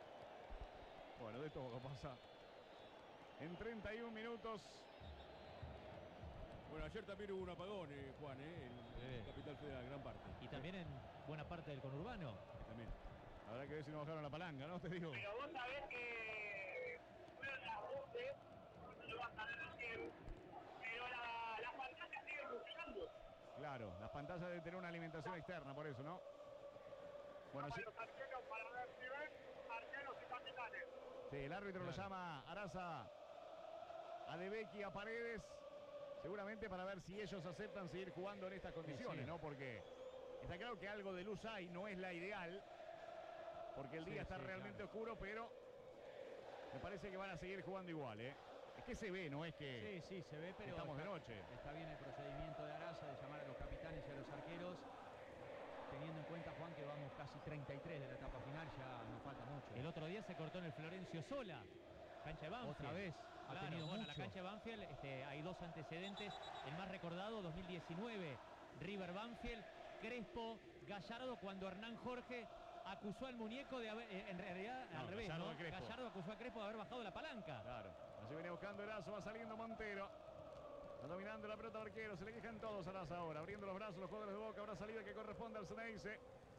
Bueno, de todo pasa. En treinta y uno minutos. Bueno, ayer también hubo un apagón, eh, Juan, eh, en Sí. Capital Federal, gran parte. Y también en buena parte del conurbano. También. Habrá que ver si no bajaron la palanca, ¿no? Te digo. Pero vos sabés que fueron las voces, no lo vas a ver recién, pero la, la pantalla sigue funcionando. Claro, las pantallas deben tener una alimentación externa, por eso, ¿no? Bueno, Llaman sí, los arqueros para ver si ven, arqueros y capitanes. sí, el árbitro lo Claro. llama Araza a De Becchi, a Paredes, seguramente para ver si ellos aceptan seguir jugando en estas condiciones, sí. ¿no? Porque está claro que algo de luz hay, no es la ideal, porque el Sí, día está sí, realmente claro. oscuro, pero me parece que van a seguir jugando igual, ¿eh? Es que se ve, no es que... Sí, sí, se ve, pero estamos de está, noche. está bien el procedimiento de Araza de llamar a los capitanes y a los arqueros, teniendo en cuenta, Juan, que vamos casi treinta y tres de la etapa final, ya nos falta mucho. El otro día se cortó en el Florencio Sola. Cancha de Banfield. Otra vez. Ha Claro, tenido bueno, mucho. la cancha de Banfield este, hay dos antecedentes. El más recordado, dos mil diecinueve, River Banfield, Crespo, Gallardo, cuando Hernán Jorge acusó al muñeco de haber, eh, en realidad No, al revés, Gallardo ¿no? a Crespo. Gallardo acusó a Crespo de haber bajado la palanca. Claro. Así viene buscando Erazo, va saliendo Montero. Está dominando la pelota al arquero, se le quejan todos a Erazo ahora. Abriendo los brazos los jugadores de Boca, habrá salida que corresponde al Ceneice.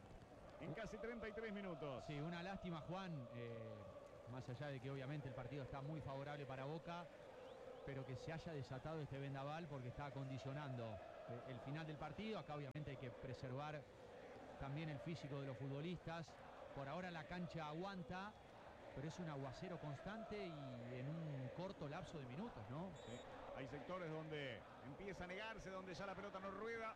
En casi treinta y tres minutos. Sí, una lástima, Juan, eh, más allá de que obviamente el partido está muy favorable para Boca, pero que se haya desatado este vendaval porque está condicionando eh, el final del partido. Acá obviamente hay que preservar también el físico de los futbolistas. Por ahora la cancha aguanta, pero es un aguacero constante y en un corto lapso de minutos, ¿no? Sí. Hay sectores donde empieza a negarse, donde ya la pelota no rueda.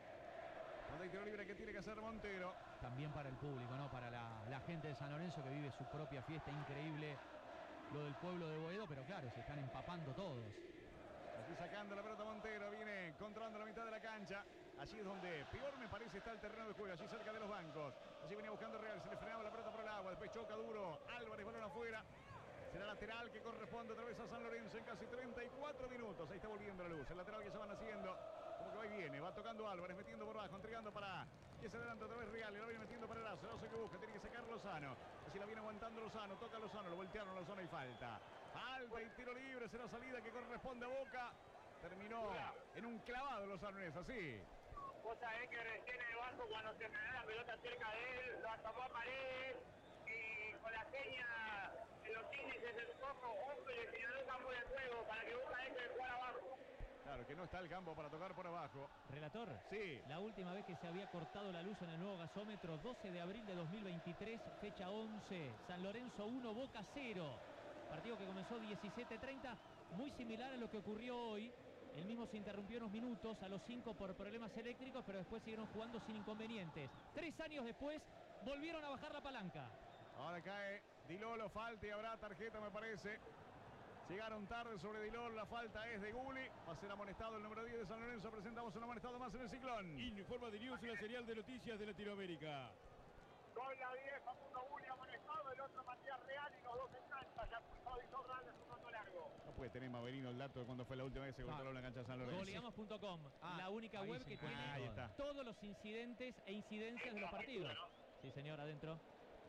Donde hay tiro libre que tiene que hacer Montero. También para el público, ¿no? Para la, la gente de San Lorenzo que vive su propia fiesta. Increíble lo del pueblo de Boedo, pero claro, se están empapando todos. Aquí sacando la pelota Montero, viene controlando la mitad de la cancha. Allí es donde peor me parece está el terreno de juego, allí cerca de los bancos. Allí venía buscando Real, se le frenaba la pelota por el agua, después choca duro. Álvarez, balón afuera. Será lateral que corresponde otra vez a San Lorenzo en casi treinta y cuatro minutos. Ahí está volviendo la luz. El lateral que ya van haciendo. Como que va y viene. Va tocando Álvarez, metiendo por abajo, entregando para que se adelanta otra vez Real. Y la viene metiendo para Erazo. No sé qué busca. Tiene que sacar Lozano. Así la viene aguantando Lozano. Toca Lozano. Lo voltearon Lozano y falta. Falta y tiro libre. Será salida que corresponde a Boca. Terminó en un clavado Lozano en esa, sí. Vos sabés que recién el Vasco, cuando se frenó la pelota cerca de él, lo atomó a Paredes y con la seña en los índices del cojo, ojo, le señaló el campo de juego para que Boca deje de jugar abajo. Claro, que no está el campo para tocar por abajo. Relator, Sí. la última vez que se había cortado la luz en el nuevo gasómetro, doce de abril de dos mil veintitrés, fecha once, San Lorenzo uno, Boca cero. Partido que comenzó diecisiete treinta, muy similar a lo que ocurrió hoy. El mismo se interrumpió unos minutos a los cinco por problemas eléctricos, pero después siguieron jugando sin inconvenientes. Tres años después, volvieron a bajar la palanca. Ahora cae Dilolo, falta y habrá tarjeta, me parece. Llegaron tarde sobre Dilolo, la falta es de Guli. Va a ser amonestado el número diez de San Lorenzo. Presentamos un amonestado más en el Ciclón. Informa de News, la serial de noticias de Latinoamérica. Con la diez, Facundo Guli amonestado, el otro Matías Real y los dos en cancha. Ya pulsado y Torralda, es un mando largo. No puede tener Maverino el dato de cuándo fue la última vez que se controló una cancha de San Lorenzo. Goleamos punto com, Ah, la única ahí web se que encuentra tiene Ahí está. todos los incidentes e incidencias de los partidos. Sí, señor, adentro.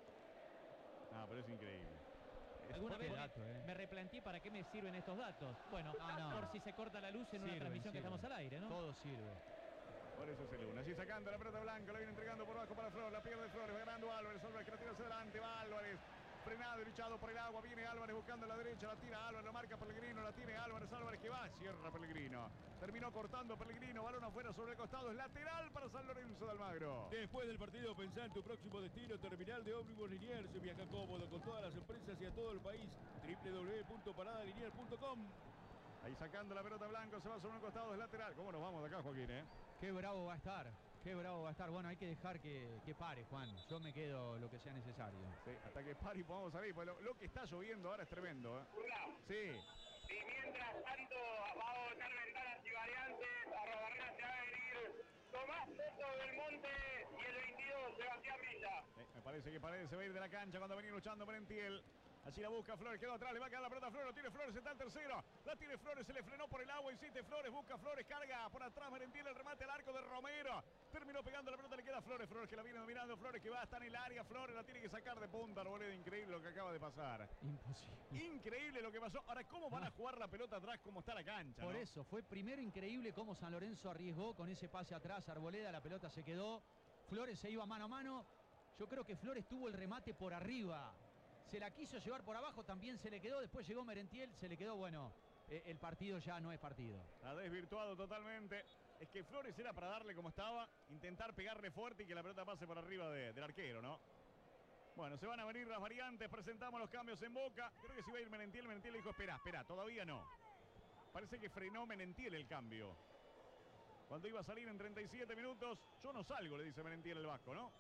No, pero es increíble. Es Alguna qué vez me- dato, eh. me replanteé para qué me sirven estos datos. Bueno, Ah, no. por si se corta la luz en una Sirven, transmisión que sirven. estamos al aire, ¿no? Todo sirve. Por eso es el uno. Allí sacando la pelota blanca, la viene entregando por abajo para Flores, la pierde Flores, va ganando Álvarez, Álvarez que la tira hacia adelante, va Álvarez. Frenado y luchado por el agua, viene Álvarez buscando a la derecha, la tira Álvarez, la marca Pellegrino, la tiene Álvarez, Álvarez que va, cierra Pellegrino. Terminó cortando Pellegrino, balón afuera sobre el costado, es lateral para San Lorenzo de Almagro. Después del partido, pensá en tu próximo destino, terminal de ómnibus Liniers. Viaja cómodo con todas las empresas y a todo el país. doble u doble u doble u punto parada liniers punto com. Ahí sacando la pelota blanco, se va sobre un costado, es lateral. ¿Cómo nos vamos de acá, Joaquín, eh? Qué bravo va a estar. Qué bravo va a estar. Bueno, hay que dejar que, que pare, Juan. Yo me quedo lo que sea necesario. Sí, hasta que pare y podamos salir, porque lo, lo que está lloviendo ahora es tremendo, ¿eh? Urra. Sí. Y mientras tanto va a botar ventanas y variantes, a Robarrena se va a venir Tomás Soto del Monte y el veintidós Sebastián Villa. Eh, me parece que Paredes se va a ir de la cancha cuando venía luchando Merentiel. Allí la busca Flores, quedó atrás, le va a quedar la pelota a Flores, lo tiene Flores, está el tercero. La tiene Flores, se le frenó por el agua, insiste Flores, busca Flores, carga por atrás Merentiel, el remate al arco de Romero. Terminó pegando la pelota, le queda a Flores, Flores que la viene dominando, Flores que va, está en el área, Flores la tiene que sacar de punta, Arboleda, increíble lo que acaba de pasar. Imposible. Increíble lo que pasó. Ahora, ¿cómo van a jugar la pelota atrás? ¿Cómo está la cancha? Por ¿no? eso, fue primero increíble cómo San Lorenzo arriesgó con ese pase atrás. Arboleda, la pelota se quedó. Flores se iba mano a mano. Yo creo que Flores tuvo el remate por arriba. Se la quiso llevar por abajo, también se le quedó. Después llegó Merentiel, se le quedó, bueno, eh, el partido ya no es partido. Ha desvirtuado totalmente. Es que Flores era para darle como estaba, intentar pegarle fuerte y que la pelota pase por arriba de- del arquero, ¿no? Bueno, se van a venir las variantes, presentamos los cambios en Boca. Creo que si va a ir Merentiel, Merentiel le dijo, espera, espera, todavía no. Parece que frenó Merentiel el cambio. Cuando iba a salir en treinta y siete minutos, yo no salgo, le dice Merentiel el vasco, ¿no?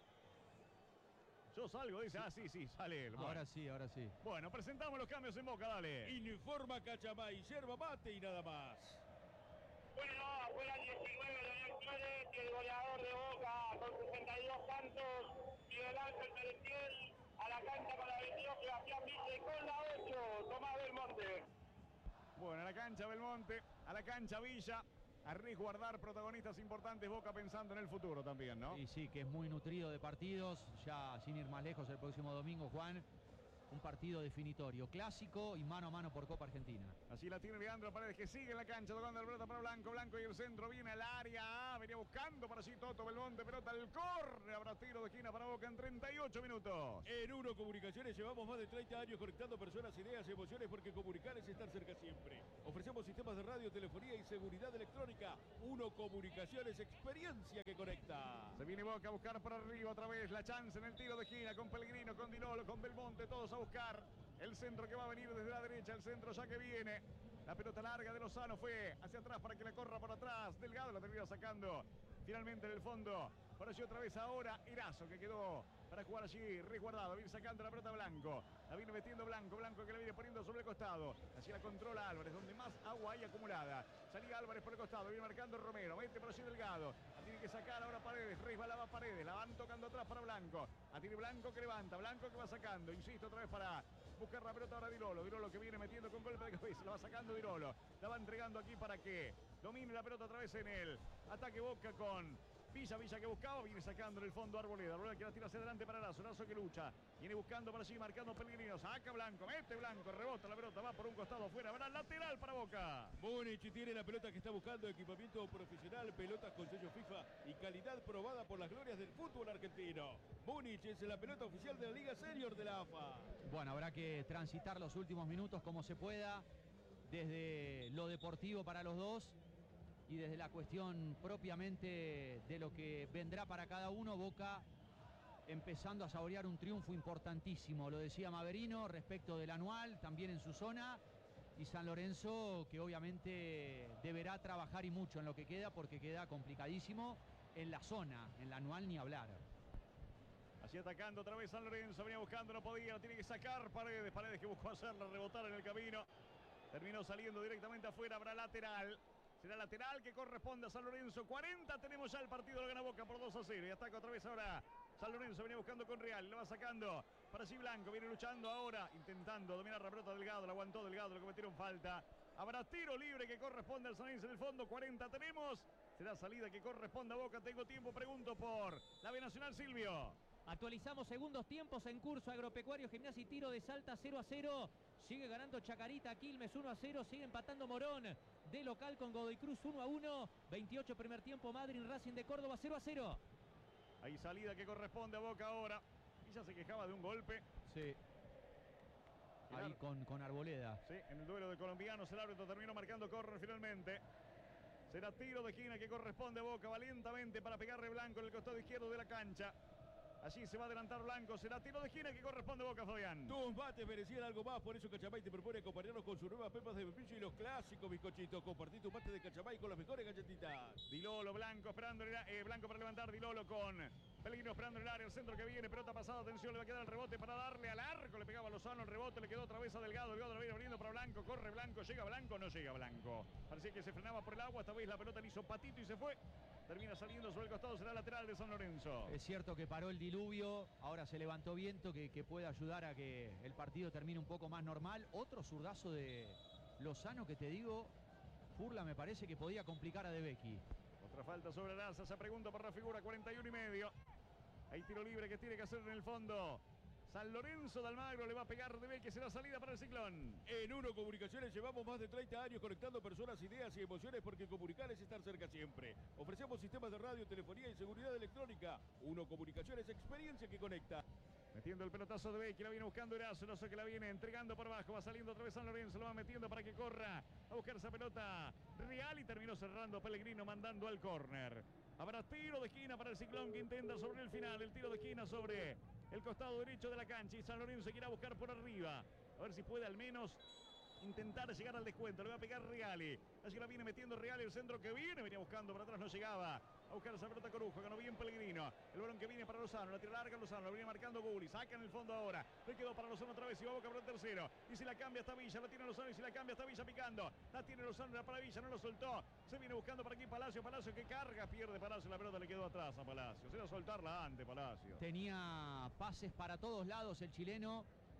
Yo salgo, dice, ah, sí, sí, sale él. Bueno. Ahora sí, ahora sí. Bueno, presentamos los cambios en Boca, dale. Informa Cachamay, yerba mate y nada más. Bueno, fueron diecinueve Leonel Flores y el goleador de Boca con sesenta y dos tantos, Miguel Ángel Merentiel, a la cancha con la veintidós Sebastián Villa y con la ocho, Bueno, a la cancha Belmonte, a la cancha Villa, a resguardar protagonistas importantes, Boca pensando en el futuro también, ¿no? Y sí, que es muy nutrido de partidos, ya sin ir más lejos el próximo domingo, Juan. Un partido definitorio, clásico y mano a mano por Copa Argentina. Así la tiene Leandro Paredes, que sigue en la cancha, tocando la pelota para Blanco, Blanco y el centro, viene al área, venía buscando para sí Toto Belmonte, pelota al corre, habrá tiro de esquina para Boca en treinta y ocho minutos. En Uno Comunicaciones llevamos más de treinta años conectando personas, ideas y emociones, porque comunicar es estar cerca siempre. Ofrecemos sistemas de radio, telefonía y seguridad electrónica. Uno Comunicaciones, experiencia que conecta. Se viene Boca a buscar por arriba otra vez la chance en el tiro de esquina con Pellegrino, con Dinolo, con Belmonte, todos a buscar el centro que va a venir desde la derecha, el centro ya que viene. La pelota larga de Lozano fue hacia atrás para que la corra por atrás. Delgado la termina sacando finalmente en el fondo. Por allí otra vez ahora Erazo, que quedó para jugar allí resguardado. Viene sacando la pelota Blanco. La viene metiendo Blanco. Blanco que la viene poniendo sobre el costado. Así la controla Álvarez, donde más agua hay acumulada. Salía Álvarez por el costado. Viene marcando Romero. Mete por allí Delgado. La tiene que sacar ahora Paredes. Resbalaba Paredes. La van tocando atrás para Blanco. La tiene Blanco que levanta. Blanco que va sacando. Insisto otra vez para buscar la pelota ahora Dirolo. Dirolo que viene metiendo con golpe de cabeza. La va sacando Dirolo. La va entregando aquí para que domine la pelota otra vez en el ataque Boca con Villa, Villa que buscaba, viene sacando en el fondo Arboleda. Arboleda que la tira hacia adelante para Lazo. Lazo que lucha. Viene buscando para allí, marcando Pellegrino. Saca Blanco, mete Blanco, rebota la pelota, va por un costado afuera. Habrá lateral para Boca. Múnich tiene la pelota que está buscando, equipamiento profesional, pelotas con sello FIFA y calidad probada por las glorias del fútbol argentino. Múnich es la pelota oficial de la Liga Senior de la A F A. Bueno, habrá que transitar los últimos minutos como se pueda, desde lo deportivo para los dos y desde la cuestión propiamente de lo que vendrá para cada uno. Boca empezando a saborear un triunfo importantísimo, lo decía Maverino, respecto del anual, también en su zona, y San Lorenzo que obviamente deberá trabajar y mucho en lo que queda, porque queda complicadísimo en la zona, en la anual ni hablar. Así atacando otra vez San Lorenzo, venía buscando, no podía, lo tiene que sacar Paredes, Paredes que buscó hacerla rebotar en el camino, terminó saliendo directamente afuera, habrá lateral. Será lateral que corresponde a San Lorenzo. cuarenta tenemos ya el partido, lo gana Boca por dos a cero. Y ataca otra vez ahora San Lorenzo. Viene buscando con Real. Lo va sacando para sí Blanco. Viene luchando ahora. Intentando dominar la pelota Delgado. La aguantó Delgado. Lo cometieron falta. Habrá tiro libre que corresponde al San Lorenzo en el fondo. cuarenta tenemos. Será salida que corresponde a Boca. Tengo tiempo. Pregunto por la B Nacional, Silvio. Actualizamos segundos tiempos en curso. Agropecuario, Gimnasia y Tiro de Salta cero a cero. Sigue ganando Chacarita, Quilmes uno a cero. Sigue empatando Morón de local con Godoy Cruz uno a uno. veintiocho primer tiempo, Madrid Racing de Córdoba cero a cero. Hay salida que corresponde a Boca ahora. Villa se quejaba de un golpe. Sí. Ahí con, con Arboleda. Sí, en el duelo de colombianos el árbitro terminó marcando córner finalmente. Será tiro de esquina que corresponde a Boca valientemente para pegarle Blanco en el costado izquierdo de la cancha. Allí se va a adelantar Blanco, será tiro de esquina que corresponde a Boca, Fabián. Tus mates merecían algo más, por eso Cachamay te propone acompañarnos con sus nuevas pepas de pepillo y los clásicos bizcochitos. Compartí tu mate de Cachamay con las mejores galletitas. Dilolo, Blanco esperando, eh, Blanco para levantar, Dilolo con Pellegrino esperando el área, el centro que viene, pelota pasada, atención, le va a quedar el rebote para darle al arco, le pegaba a Lozano, el rebote, le quedó otra vez a Delgado, Delgado lo viene abriendo para Blanco, corre Blanco, llega Blanco, no llega Blanco. Parecía que se frenaba por el agua, esta vez la pelota le hizo patito y se fue. Termina saliendo sobre el costado, será lateral de San Lorenzo. Es cierto que paró el diluvio, ahora se levantó viento que, que puede ayudar a que el partido termine un poco más normal. Otro zurdazo de Lozano que te digo, Furla me parece que podía complicar a De Becchi. Otra falta sobre Laza, se pregunta por la figura, cuarenta y uno y medio. Hay tiro libre que tiene que hacer en el fondo. San Lorenzo de Almagro le va a pegar De Becchi, será salida para el Ciclón. En Uno Comunicaciones llevamos más de treinta años conectando personas, ideas y emociones, porque comunicar es estar cerca siempre. Ofrecemos sistemas de radio, telefonía y seguridad electrónica. Uno Comunicaciones, experiencia que conecta. Metiendo el pelotazo De Becchi, la viene buscando Erazo, Erazo que la viene entregando por abajo, va saliendo otra vez San Lorenzo, lo va metiendo para que corra a buscar esa pelota Real y terminó cerrando Pellegrino mandando al córner. Habrá tiro de esquina para el Ciclón que intenta sobre el final, el tiro de esquina sobre el costado derecho de la cancha y San Lorenzo quiere buscar por arriba, a ver si puede al menos intentar llegar al descuento, le va a pegar Reali, allí la viene metiendo Reali, el centro que viene, venía buscando por atrás, no llegaba a buscar esa pelota Corujo, ganó bien Pellegrino, el balón que viene para Lozano, la tira larga Lozano, la viene marcando Gulli, saca en el fondo ahora, le quedó para Lozano otra vez y va a Boca por el tercero, y si la cambia hasta Villa, la tiene Lozano y si la cambia hasta Villa picando, la tiene Lozano, la para Villa, no lo soltó, se viene buscando para aquí Palacio, Palacio que carga, pierde Palacio, la pelota le quedó atrás a Palacio, se va a soltarla antes Palacio. Tenía pases para todos lados el chileno,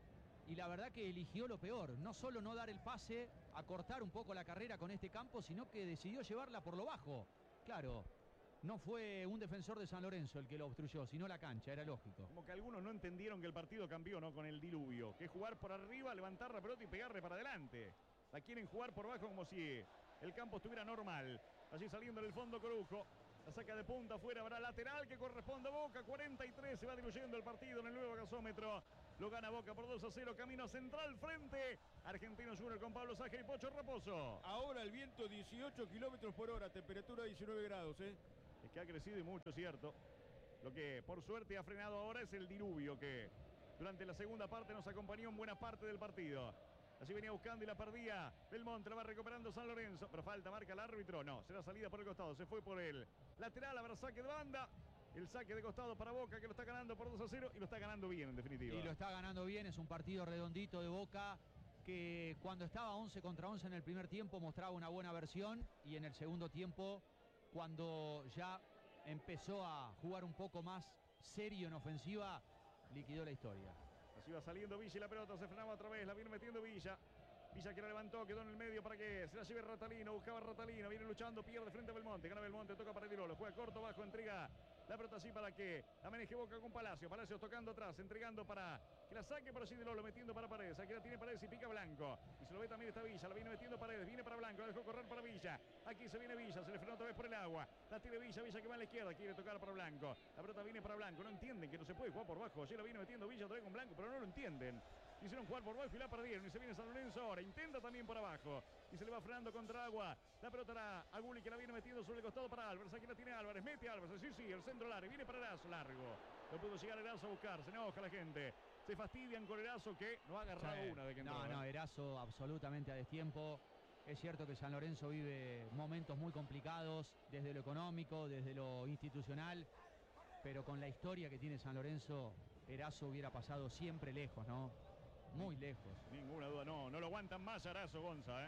y la verdad que eligió lo peor. No solo no dar el pase, acortar un poco la carrera con este campo, sino que decidió llevarla por lo bajo. Claro, no fue un defensor de San Lorenzo el que lo obstruyó, sino la cancha, era lógico. Como que algunos no entendieron que el partido cambió, ¿no? Con el diluvio. Que es jugar por arriba, levantar la pelota y pegarle para adelante. La quieren jugar por abajo como si el campo estuviera normal. Allí saliendo en el fondo Corujo. La saca de punta afuera, habrá lateral que corresponde a Boca. cuarenta y tres, se va diluyendo el partido en el nuevo gasómetro. Lo gana Boca por dos a cero, camino central frente. Argentinos Junior con Pablo Ságer y Pocho Raposo. Ahora el viento dieciocho kilómetros por hora, temperatura diecinueve grados, ¿eh? Es que ha crecido y mucho, cierto. Lo que por suerte ha frenado ahora es el diluvio que durante la segunda parte nos acompañó en buena parte del partido. Así venía buscando y la perdía Belmonte, la va recuperando San Lorenzo, pero falta, marca el árbitro, no, será salida por el costado, se fue por el lateral, habrá saque de banda, el saque de costado para Boca que lo está ganando por dos a cero y lo está ganando bien en definitiva. Y lo está ganando bien, es un partido redondito de Boca que cuando estaba once contra once en el primer tiempo mostraba una buena versión y en el segundo tiempo, cuando ya empezó a jugar un poco más serio en ofensiva, liquidó la historia. Así va saliendo Villa y la pelota se frenaba otra vez, la viene metiendo Villa. Villa que la levantó, quedó en el medio para que se la lleve Ratalino, buscaba Ratalino, viene luchando, pierde frente a Belmonte, gana Belmonte, toca para Tirolo, juega corto, bajo, entrega la pelota así para que la maneje Boca con Palacio, Palacios tocando atrás, entregando para que la saque por así de Lolo, metiendo para Paredes, aquí la tiene Paredes y pica Blanco, y se lo ve también esta Villa, la viene metiendo Paredes, viene para Blanco, la dejó correr para Villa, aquí se viene Villa, se le frenó otra vez por el agua, la tiene Villa, Villa que va a la izquierda, quiere tocar para Blanco, la pelota viene para Blanco, no entienden que no se puede jugar por bajo, allí la viene metiendo Villa otra vez con Blanco, pero no lo entienden. Quisieron jugar por bajo y la perdieron. Y se viene San Lorenzo ahora. Intenta también por abajo. Y se le va frenando contra Agua. La pelota era a Gulli que la viene metiendo sobre el costado para Álvarez. Aquí la tiene Álvarez. Mete Álvarez. Sí, sí, el centro largo. Viene para Erazo. Largo. No pudo llegar Erazo a buscar. Se enoja la gente. Se fastidian con Erazo que no ha agarrado sí. una de que entró. No, no, Erazo absolutamente a destiempo. Es cierto que San Lorenzo vive momentos muy complicados. Desde lo económico, desde lo institucional. Pero con la historia que tiene San Lorenzo, Erazo hubiera pasado siempre lejos, ¿no? Muy lejos. Ninguna duda, no, no lo aguantan más Erazo, Gonza, ¿eh?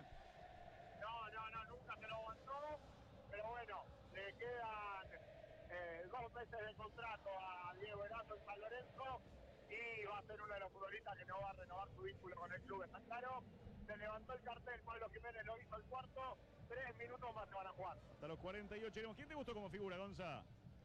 No, no, no, nunca se lo aguantó, pero bueno, le quedan eh, dos meses de contrato a Diego Erazo en San Lorenzo y va a ser uno de los futbolistas que no va a renovar su vínculo con el club, está claro. Se levantó el cartel, Pablo Jiménez lo hizo el cuarto, tres minutos más se van a jugar. Hasta los cuarenta y ocho, ¿quién te gustó como figura, Gonza?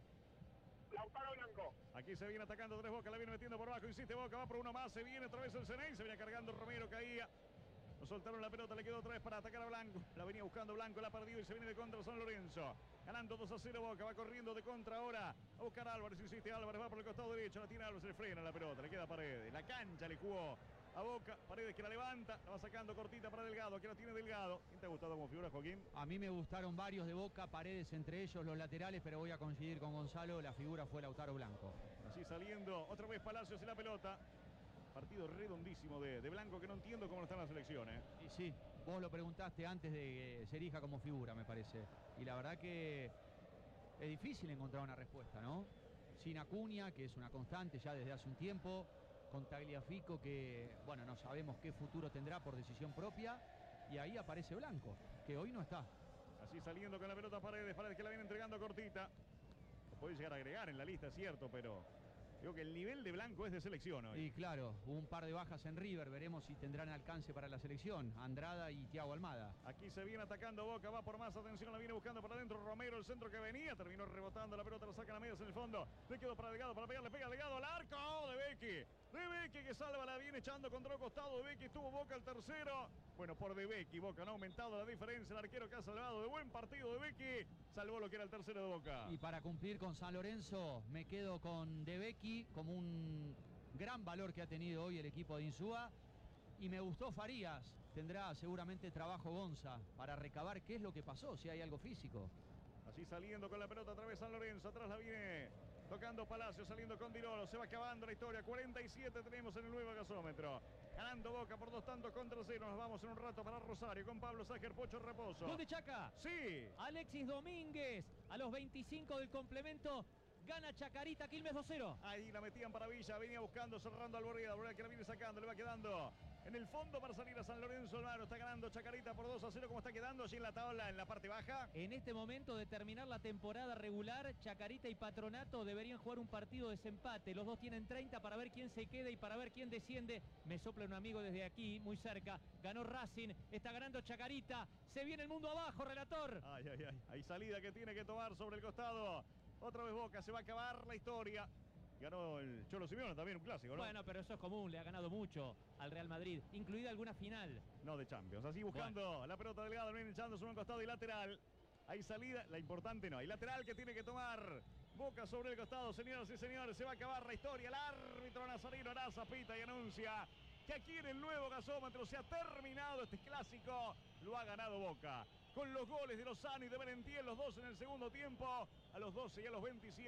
Lautaro Blanco. Aquí se viene atacando tres Boca, la viene metiendo por abajo, insiste Boca, va por uno más, se viene otra vez el Ceney, se viene cargando Romero, caía. Lo soltaron la pelota, le quedó otra vez para atacar a Blanco. La venía buscando Blanco, la ha perdido y se viene de contra San Lorenzo. Ganando dos a cero Boca, va corriendo de contra ahora a buscar a Álvarez, insiste Álvarez, va por el costado derecho, la tiene Álvarez, le frena la pelota, le queda Paredes. La cancha le jugó a Boca, Paredes que la levanta, la va sacando cortita para Delgado, aquí la tiene Delgado. ¿Quién te ha gustado como figura, Joaquín? A mí me gustaron varios de Boca, Paredes entre ellos, los laterales, pero voy a coincidir con Gonzalo, la figura fue Lautaro Blanco. Así saliendo, otra vez Palacios y la pelota. Partido redondísimo de, de Blanco que no entiendo cómo están las elecciones. Y sí, vos lo preguntaste antes de que se elija como figura, me parece. Y la verdad que es difícil encontrar una respuesta, ¿no? Sin Acuña, que es una constante ya desde hace un tiempo, con Tagliafico, que, bueno, no sabemos qué futuro tendrá por decisión propia, y ahí aparece Blanco, que hoy no está. Así saliendo con la pelota Paredes, Paredes que la viene entregando cortita. Lo puede llegar a agregar en la lista, es cierto, pero creo que el nivel de Blanco es de selección hoy. Y claro, hubo un par de bajas en River, veremos si tendrán alcance para la selección, Andrada y Thiago Almada. Aquí se viene atacando Boca, va por más, atención, la viene buscando para adentro Romero, el centro que venía, terminó rebotando la pelota, la sacan a medias en el fondo, le quedó para Delgado, para pegarle, pega Delgado al arco de Becky, de Becky que salva, la viene echando contra el costado de Becky, estuvo Boca el tercero, bueno, por de Becky, Boca no ha aumentado la diferencia, el arquero que ha salvado de buen partido de Becky, salvó lo que era el tercero de Boca. Y para cumplir con San Lorenzo, me quedo con de Becky como un gran valor que ha tenido hoy el equipo de Insúa, y me gustó Farías, tendrá seguramente trabajo Gonza para recabar qué es lo que pasó, si hay algo físico. Así saliendo con la pelota otra vez San Lorenzo, atrás la viene tocando Palacio, saliendo con Dirolo, se va acabando la historia, cuarenta y siete tenemos en el nuevo gasómetro. Ganando Boca por dos tantos contra cero, nos vamos en un rato para Rosario con Pablo Ságer, Pocho Raposo. ¿Dónde Chaca? Sí. Alexis Domínguez, a los veinticinco del complemento, Gana Chacarita, Quilmes dos cero. Ahí la metían para Villa, venía buscando, cerrando al Borreda, Borreda que la viene sacando, le va quedando en el fondo para salir a San Lorenzo. Hermano, está ganando Chacarita por dos a cero. ¿Cómo está quedando allí en la tabla, en la parte baja? En este momento de terminar la temporada regular, Chacarita y Patronato deberían jugar un partido de desempate. Los dos tienen treinta para ver quién se queda y para ver quién desciende. Me sopla un amigo desde aquí, muy cerca. Ganó Racing, está ganando Chacarita. Se viene el mundo abajo, relator. Ay, ay, ay. Hay salida que tiene que tomar sobre el costado. Otra vez Boca, se va a acabar la historia. Ganó el Cholo Simeone también, un clásico, ¿no? Bueno, pero eso es común, le ha ganado mucho al Real Madrid, incluida alguna final. No de Champions. Así buscando bueno. La pelota delgada, viene echándose un costado y lateral. Hay salida, la importante no. Hay lateral que tiene que tomar Boca sobre el costado. Señoras y señores, se va a acabar la historia. El árbitro Nazarino Araza pita y anuncia que aquí en el nuevo gasómetro se ha terminado este clásico. Lo ha ganado Boca. Con los goles de Lozano y de Merentiel, los dos en el segundo tiempo, a los doce y a los veintisiete.